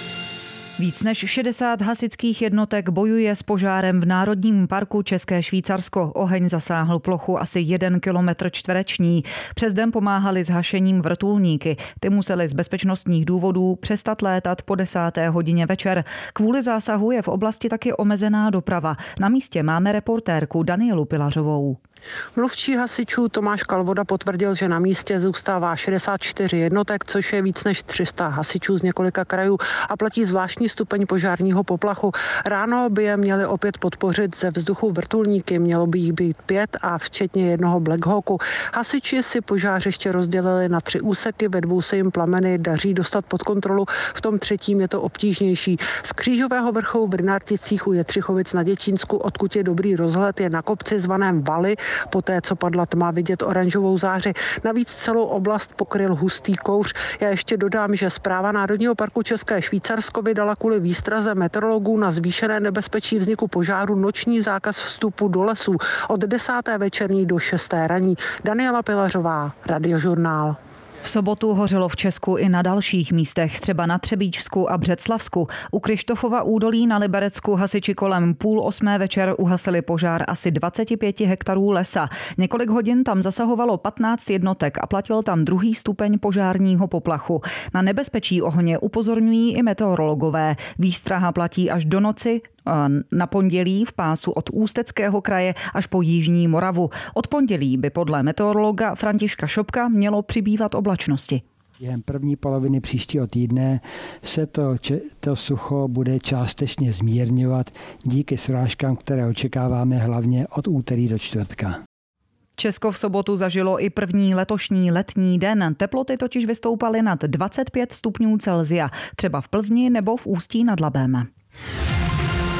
Víc než 60 hasičských jednotek bojuje s požárem v Národním parku České Švýcarsko. Oheň zasáhl plochu asi 1 kilometr čtvereční. Přes den pomáhali s hašením vrtulníky. Ty museli z bezpečnostních důvodů přestat létat po 10. hodině večer. Kvůli zásahu je v oblasti taky omezená doprava. Na místě máme reportérku Danielu Pilařovou. Mluvčí hasičů Tomáš Kalvoda potvrdil, že na místě zůstává 64 jednotek, což je víc než 300 hasičů z několika krajů a platí zvláštní stupeň požárního poplachu. Ráno by je měli opět podpořit ze vzduchu vrtulníky, mělo by jich být 5 a včetně jednoho Black Hawku. Hasiči si požářiště rozdělili na 3 úseky, ve 2 se jim plameny daří dostat pod kontrolu, v tom 3. je to obtížnější. Z Křížového vrchu v Rynárticích u Jetřichovic na Děčínsku, odkud je dobrý rozhled, je na kopci zvaném Valy. Poté, co padla tma, vidět oranžovou záři. Navíc celou oblast pokryl hustý kouř. Já ještě dodám, že Správa Národního parku České Švýcarsko vydala kvůli výstraze meteorologů na zvýšené nebezpečí vzniku požáru noční zákaz vstupu do lesů od 10. večerní do 6. ranní. Daniela Pilařová, Radiožurnál. V sobotu hořelo v Česku i na dalších místech, třeba na Třebíčsku a Břeclavsku. U Krištofova údolí na Liberecku hasiči kolem 7:30 večer uhasili požár asi 25 hektarů lesa. Několik hodin tam zasahovalo 15 jednotek a platil tam 2. stupeň požárního poplachu. Na nebezpečí ohně upozorňují i meteorologové. Výstraha platí až do noci na pondělí v pásu od Ústeckého kraje až po Jižní Moravu. Od pondělí by podle meteorologa Františka Šopka mělo přibývat oblačnosti. Během první poloviny příštího týdne se to sucho bude částečně zmírňovat díky srážkám, které očekáváme hlavně od úterý do čtvrtka. Česko v sobotu zažilo i první letošní letní den. Teploty totiž vystoupaly nad 25 stupňů Celsia, třeba v Plzni nebo v Ústí nad Labem.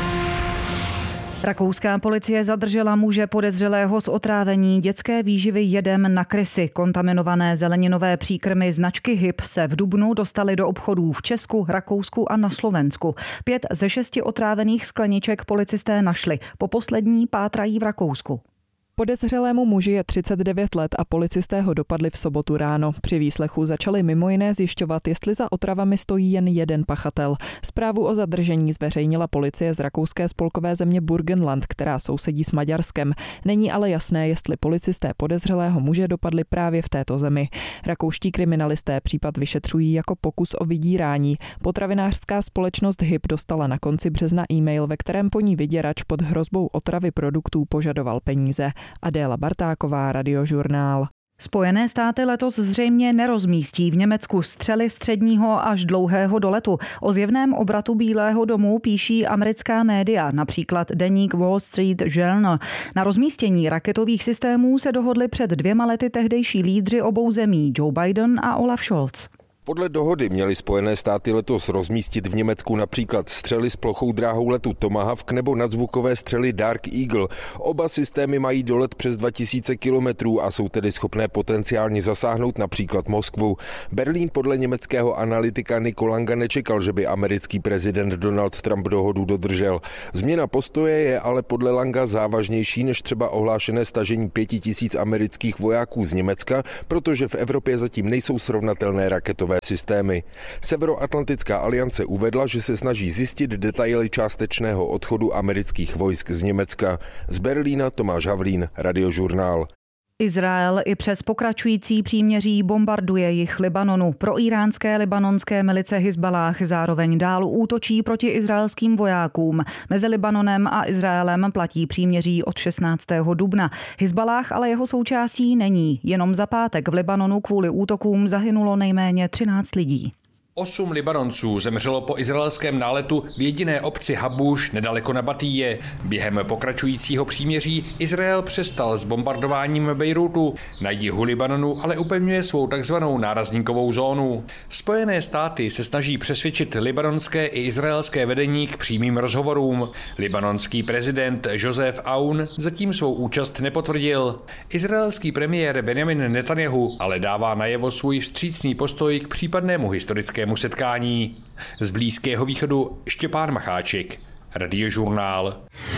Rakouská policie zadržela muže podezřelého z otrávení dětské výživy jedem na krysy. Kontaminované zeleninové příkrmy značky HIP se v dubnu dostaly do obchodů v Česku, Rakousku a na Slovensku. 5 ze 6 otrávených skleniček policisté našli. Po poslední pátrají v Rakousku. Podezřelému muži je 39 let a policisté ho dopadli v sobotu ráno. Při výslechu začali mimo jiné zjišťovat, jestli za otravami stojí jen jeden pachatel. Zprávu o zadržení zveřejnila policie z rakouské spolkové země Burgenland, která sousedí s Maďarskem. Není ale jasné, jestli policisté podezřelého muže dopadli právě v této zemi. Rakouští kriminalisté případ vyšetřují jako pokus o vydírání. Potravinářská společnost HIP dostala na konci března e-mail, ve kterém po ní vyděrač pod hrozbou otravy produktů požadoval peníze. Adéla Bartáková, Radiožurnál. Spojené státy letos zřejmě nerozmístí v Německu střely středního až dlouhého doletu. O zjevném obratu Bílého domu píší americká média, například deník Wall Street Journal. Na rozmístění raketových systémů se dohodli před 2 lety tehdejší lídři obou zemí Joe Biden a Olaf Scholz. Podle dohody měly Spojené státy letos rozmístit v Německu například střely s plochou dráhou letu Tomahawk nebo nadzvukové střely Dark Eagle. Oba systémy mají dolet přes 2000 kilometrů a jsou tedy schopné potenciálně zasáhnout například Moskvu. Berlín podle německého analytika Nico Langa nečekal, že by americký prezident Donald Trump dohodu dodržel. Změna postoje je ale podle Langa závažnější než třeba ohlášené stažení 5000 amerických vojáků z Německa, protože v Evropě zatím nejsou srovnatelné raketové systémy. Severoatlantická aliance uvedla, že se snaží zjistit detaily částečného odchodu amerických vojsk z Německa. Z Berlína Tomáš Havlín, Radiožurnál. Izrael i přes pokračující příměří bombarduje jih Libanonu. Proiránské libanonské milice Hizballáh zároveň dál útočí proti izraelským vojákům. Mezi Libanonem a Izraelem platí příměří od 16. dubna. Hizballáh ale jeho součástí není. Jenom za pátek v Libanonu kvůli útokům zahynulo nejméně 13 lidí. 8 Libanonců zemřelo po izraelském náletu v jediné obci Habuš nedaleko Nabatije. Během pokračujícího příměří Izrael přestal s bombardováním Bejrútu. Na jihu Libanonu ale upevňuje svou takzvanou nárazníkovou zónu. Spojené státy se snaží přesvědčit libanonské i izraelské vedení k přímým rozhovorům. Libanonský prezident Joseph Aoun zatím svou účast nepotvrdil. Izraelský premiér Benjamin Netanjahu ale dává najevo svůj vstřícný postoj k případnému historickému setkání. Z Blízkého východu Štěpán Macháček, Radiožurnál.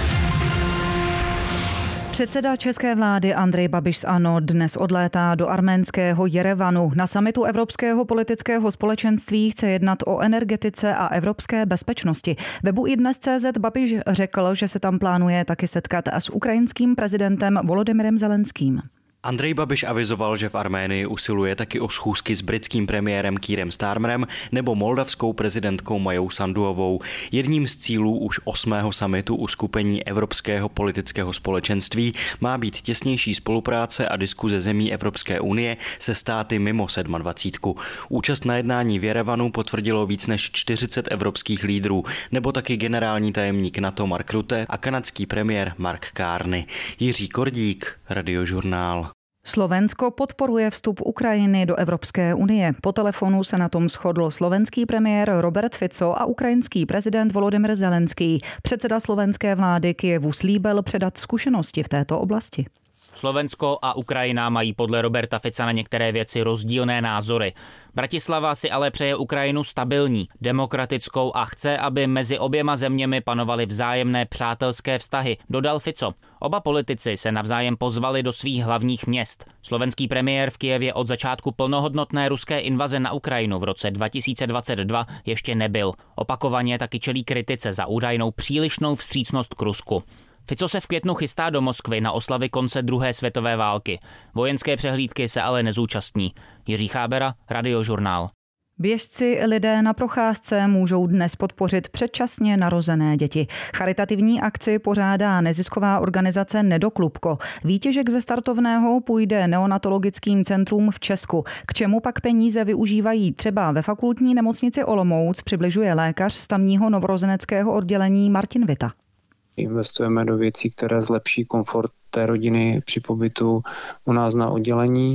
Předseda české vlády Andrej Babiš z ANO dnes odlétá do arménského Jerevanu. Na summitu Evropského politického společenství chce jednat o energetice a evropské bezpečnosti. Webu iDnes.cz Babiš řekl, že se tam plánuje taky setkat s ukrajinským prezidentem Volodymyrem Zelenským. Andrej Babiš avizoval, že v Arménii usiluje taky o schůzky s britským premiérem Keirem Starmerem nebo moldavskou prezidentkou Majou Sanduovou. Jedním z cílů už 8. summitu uskupení Evropského politického společenství má být těsnější spolupráce a diskuze zemí Evropské unie se státy mimo 27. Účast na jednání v Jerevanu potvrdilo víc než 40 evropských lídrů, nebo taky generální tajemník NATO Mark Rutte a kanadský premiér Mark Carney. Jiří Kordík, Radiožurnál. Slovensko podporuje vstup Ukrajiny do Evropské unie. Po telefonu se na tom shodl slovenský premiér Robert Fico a ukrajinský prezident Volodymyr Zelenský. Předseda slovenské vlády Kyjevu slíbil předat zkušenosti v této oblasti. Slovensko a Ukrajina mají podle Roberta Fica na některé věci rozdílné názory. Bratislava si ale přeje Ukrajinu stabilní, demokratickou a chce, aby mezi oběma zeměmi panovaly vzájemné přátelské vztahy, dodal Fico. Oba politici se navzájem pozvali do svých hlavních měst. Slovenský premiér v Kyjevě od začátku plnohodnotné ruské invaze na Ukrajinu v roce 2022 ještě nebyl. Opakovaně taky čelí kritice za údajnou přílišnou vstřícnost k Rusku. Fico se v květnu chystá do Moskvy na oslavy konce druhé světové války. Vojenské přehlídky se ale nezúčastní. Jiří Chábera, Radiožurnál. Běžci lidé na procházce můžou dnes podpořit předčasně narozené děti. Charitativní akci pořádá nezisková organizace Nedoklubko. Výtěžek ze startovného půjde neonatologickým centrům v Česku. K čemu pak peníze využívají třeba ve fakultní nemocnici Olomouc, přibližuje lékař z tamního novorozeneckého oddělení Martin Vita. Investujeme do věcí, které zlepší komfort té rodiny při pobytu u nás na oddělení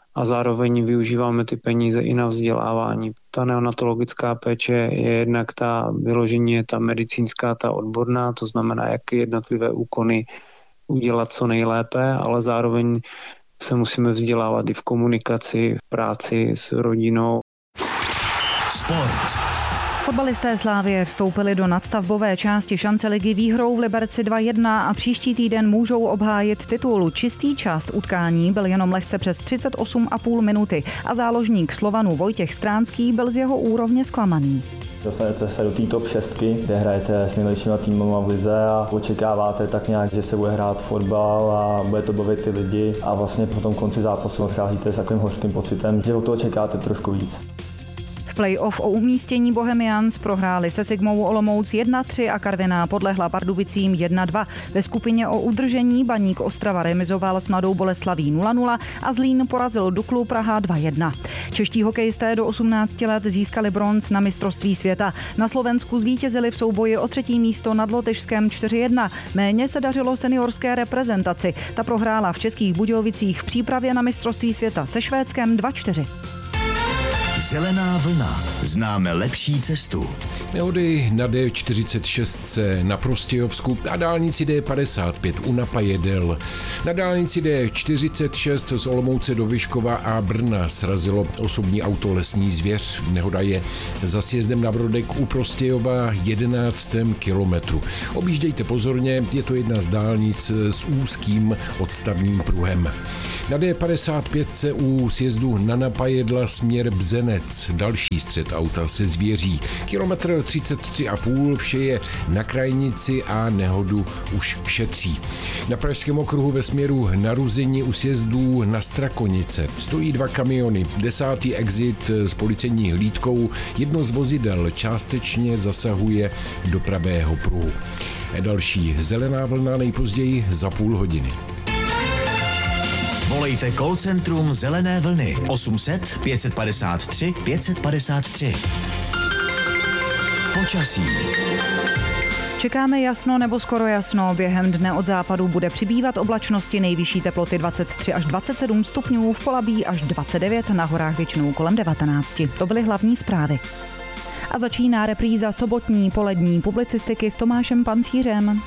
a zároveň využíváme ty peníze i na vzdělávání. Ta neonatologická péče je jednak ta vyloženě ta medicínská, ta odborná, to znamená, jaké jednotlivé úkony udělat co nejlépe, ale zároveň se musíme vzdělávat i v komunikaci, v práci s rodinou. Sport. Fotbalisté Slavie vstoupili do nadstavbové části šance ligy výhrou v Liberci 2-1 a příští týden můžou obhájit titul. Čistý část utkání byl jenom lehce přes 38,5 minuty a záložník Slovanu Vojtěch Stránský byl z jeho úrovně zklamaný. Dostanete se do té top 6, kde hrajete s nejlepšíma týmama v lize a očekáváte tak nějak, že se bude hrát fotbal a bude to bavit ty lidi a vlastně po tom konci zápasu odcházíte s takovým hořkým pocitem, že od toho čekáte trošku víc. V play-off o umístění Bohemians prohráli se Sigmou Olomouc 1-3 a Karviná podlehla Pardubicím 1-2. Ve skupině o udržení Baník Ostrava remizoval s Mladou Boleslaví 0-0 a Zlín porazil Duklu Praha 2-1. Čeští hokejisté do 18 let získali bronz na mistrovství světa. Na Slovensku zvítězili v souboji o 3. místo nad Lotyšskem 4-1. Méně se dařilo seniorské reprezentaci. Ta prohrála v Českých Budějovicích v přípravě na mistrovství světa se Švédskem 2-4. Zelená vlna. Známe lepší cestu. Nehody na D46 na Prostějovsku a dálnici D55 u Napajedel. Na dálnici D46 z Olomouce do Vyškova a Brna srazilo osobní auto Lesní zvěř. Nehoda je za sjezdem na Brodek u Prostějova 11. kilometru. Objíždějte pozorně, je to jedna z dálnic s úzkým odstavným pruhem. Na D55 u sjezdu na Napajedla směr Bzenec. Další střet auta se zvěří. Kilometr 33,5, vše je na krajnici a nehodu už šetří. Na Pražském okruhu ve směru na Ruzyni u sjezdů na Strakonice stojí 2 kamiony. 10. exit s policejní hlídkou. Jedno z vozidel částečně zasahuje do pravého pruhu. Další zelená vlna nejpozději za půl hodiny. Volejte call centrum Zelené vlny 800 553 553. Počasí. Čekáme jasno nebo skoro jasno. Během dne od západu bude přibývat oblačnosti, nejvyšší teploty 23 až 27 stupňů, v Polabí až 29, na horách většinou kolem 19. To byly hlavní zprávy. A začíná repríza sobotní polední publicistiky s Tomášem Pancířem.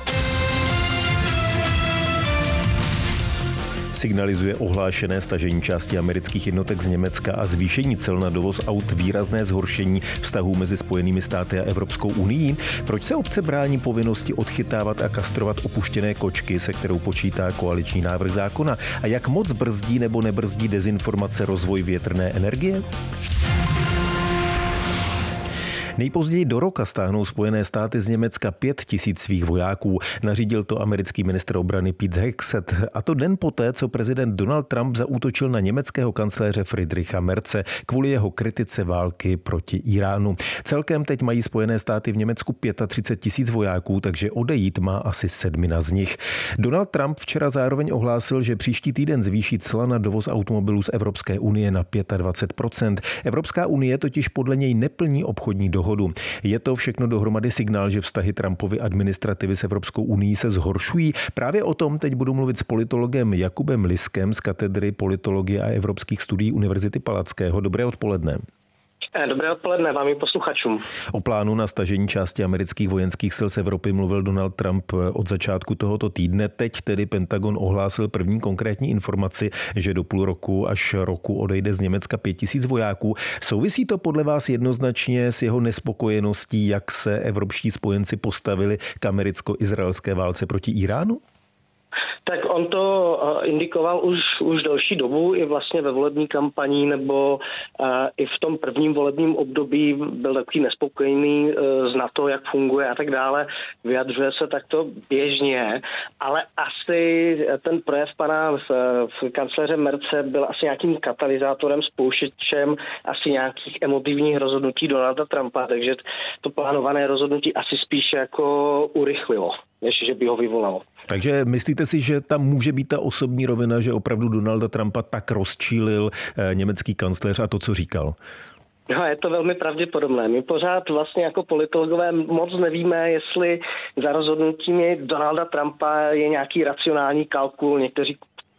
Signalizuje ohlášené stažení části amerických jednotek z Německa a zvýšení cel na dovoz aut výrazné zhoršení vztahů mezi Spojenými státy a Evropskou unií. Proč se obce brání povinnosti odchytávat a kastrovat opuštěné kočky, se kterou počítá koaliční návrh zákona? A jak moc brzdí nebo nebrzdí dezinformace rozvoj větrné energie? Nejpozději do roka stáhnou Spojené státy z Německa 5 000 svých vojáků. Nařídil to americký ministr obrany Pete Hegseth. A to den poté, co prezident Donald Trump zaútočil na německého kancléře Friedricha Merze kvůli jeho kritice války proti Iránu. Celkem teď mají Spojené státy v Německu 35 000 vojáků, takže odejít má asi 7 z nich. Donald Trump včera zároveň ohlásil, že příští týden zvýší cla na dovoz automobilů z Evropské unie na 25%. Evropská unie totiž podle něj neplní obchodní dohodu. Je to všechno dohromady signál, že vztahy Trumpovy administrativy s Evropskou unií se zhoršují? Právě o tom teď budu mluvit s politologem Jakubem Liskem z katedry politologie a evropských studií Univerzity Palackého. Dobré odpoledne. Dobré odpoledne vám i posluchačům. O plánu na stažení části amerických vojenských sil z Evropy mluvil Donald Trump od začátku tohoto týdne. Teď tedy Pentagon ohlásil první konkrétní informaci, že do půl roku až roku odejde z Německa 5 000 vojáků. Souvisí to podle vás jednoznačně s jeho nespokojeností, jak se evropští spojenci postavili k americko-izraelské válce proti Iránu? Tak on to indikoval už delší dobu i vlastně ve volební kampani nebo i v tom prvním volebním období byl takový nespokojený z NATO, jak funguje a tak dále. Vyjadřuje se takto běžně, ale asi ten projev pana kancléře Merze byl asi nějakým katalyzátorem, spouštěčem asi nějakých emotivních rozhodnutí Donalda Trumpa, takže to plánované rozhodnutí asi spíše jako urychlilo, než že by ho vyvolalo. Takže myslíte si, že tam může být ta osobní rovina, že opravdu Donalda Trumpa tak rozčílil německý kancléř a to, co říkal? No, je to velmi pravděpodobné. My pořád vlastně jako politologové moc nevíme, jestli za rozhodnutími Donalda Trumpa je nějaký racionální kalkul. Někteří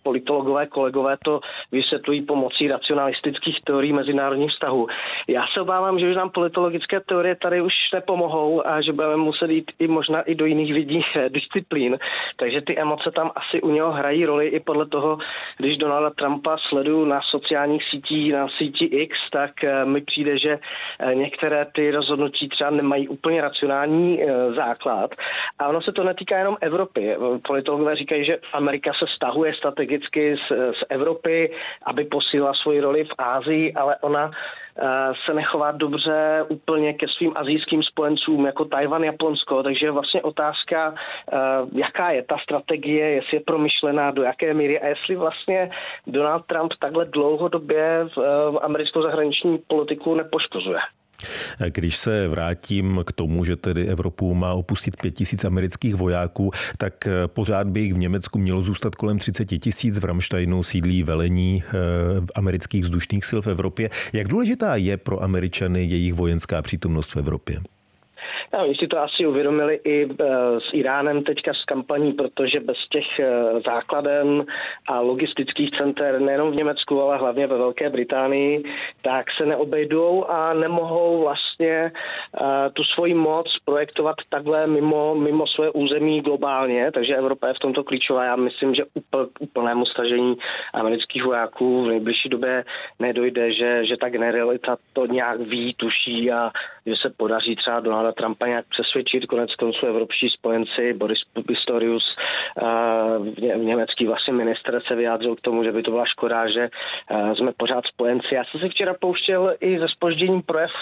politologové, kolegové to vysvětlují pomocí racionalistických teorií mezinárodních vztahů. Já se obávám, že už nám politologické teorie tady už nepomohou a že budeme muset jít i možná i do jiných vidích disciplín. Takže ty emoce tam asi u něho hrají roli i podle toho, když Donalda Trumpa sleduju na sociálních sítích, na síti X, tak mi přijde, že některé ty rozhodnutí třeba nemají úplně racionální základ. A ono se to netýká jenom Evropy. Politologové říkají, že Amerika se stahuje strategicky z Evropy, aby posílila svoji roli v Asii, ale ona se nechová dobře úplně ke svým asijským spojencům jako Tajvan, Japonsko, takže vlastně otázka, jaká je ta strategie, jestli je promyšlená, do jaké míry a jestli vlastně Donald Trump takhle dlouhodobě v americkou zahraniční politiku nepoškozuje. Když se vrátím k tomu, že tedy Evropu má opustit 5 000 amerických vojáků, tak pořád by jich v Německu mělo zůstat kolem 30 000. V Ramsteinu sídlí velení amerických vzdušných sil v Evropě. Jak důležitá je pro Američany jejich vojenská přítomnost v Evropě? Oni si to asi uvědomili i s Iránem teďka s kampaní, protože bez těch základen a logistických center nejenom v Německu, ale hlavně ve Velké Británii, tak se neobejdou a nemohou vlastně tu svoji moc projektovat takhle mimo své území globálně, takže Evropa je v tomto klíčová. Já myslím, že úplnému stažení amerických vojáků v nejbližší době nedojde, že ta generalita to nějak ví, tuší a že se podaří třeba Donalda Trumpa nějak přesvědčit. Konec konců evropští spojenci, Boris Pistorius, německý vlastně ministr, se vyjádřil k tomu, že by to byla škoda, že jsme pořád spojenci. Já jsem si včera pouštěl i ze zpožděním projev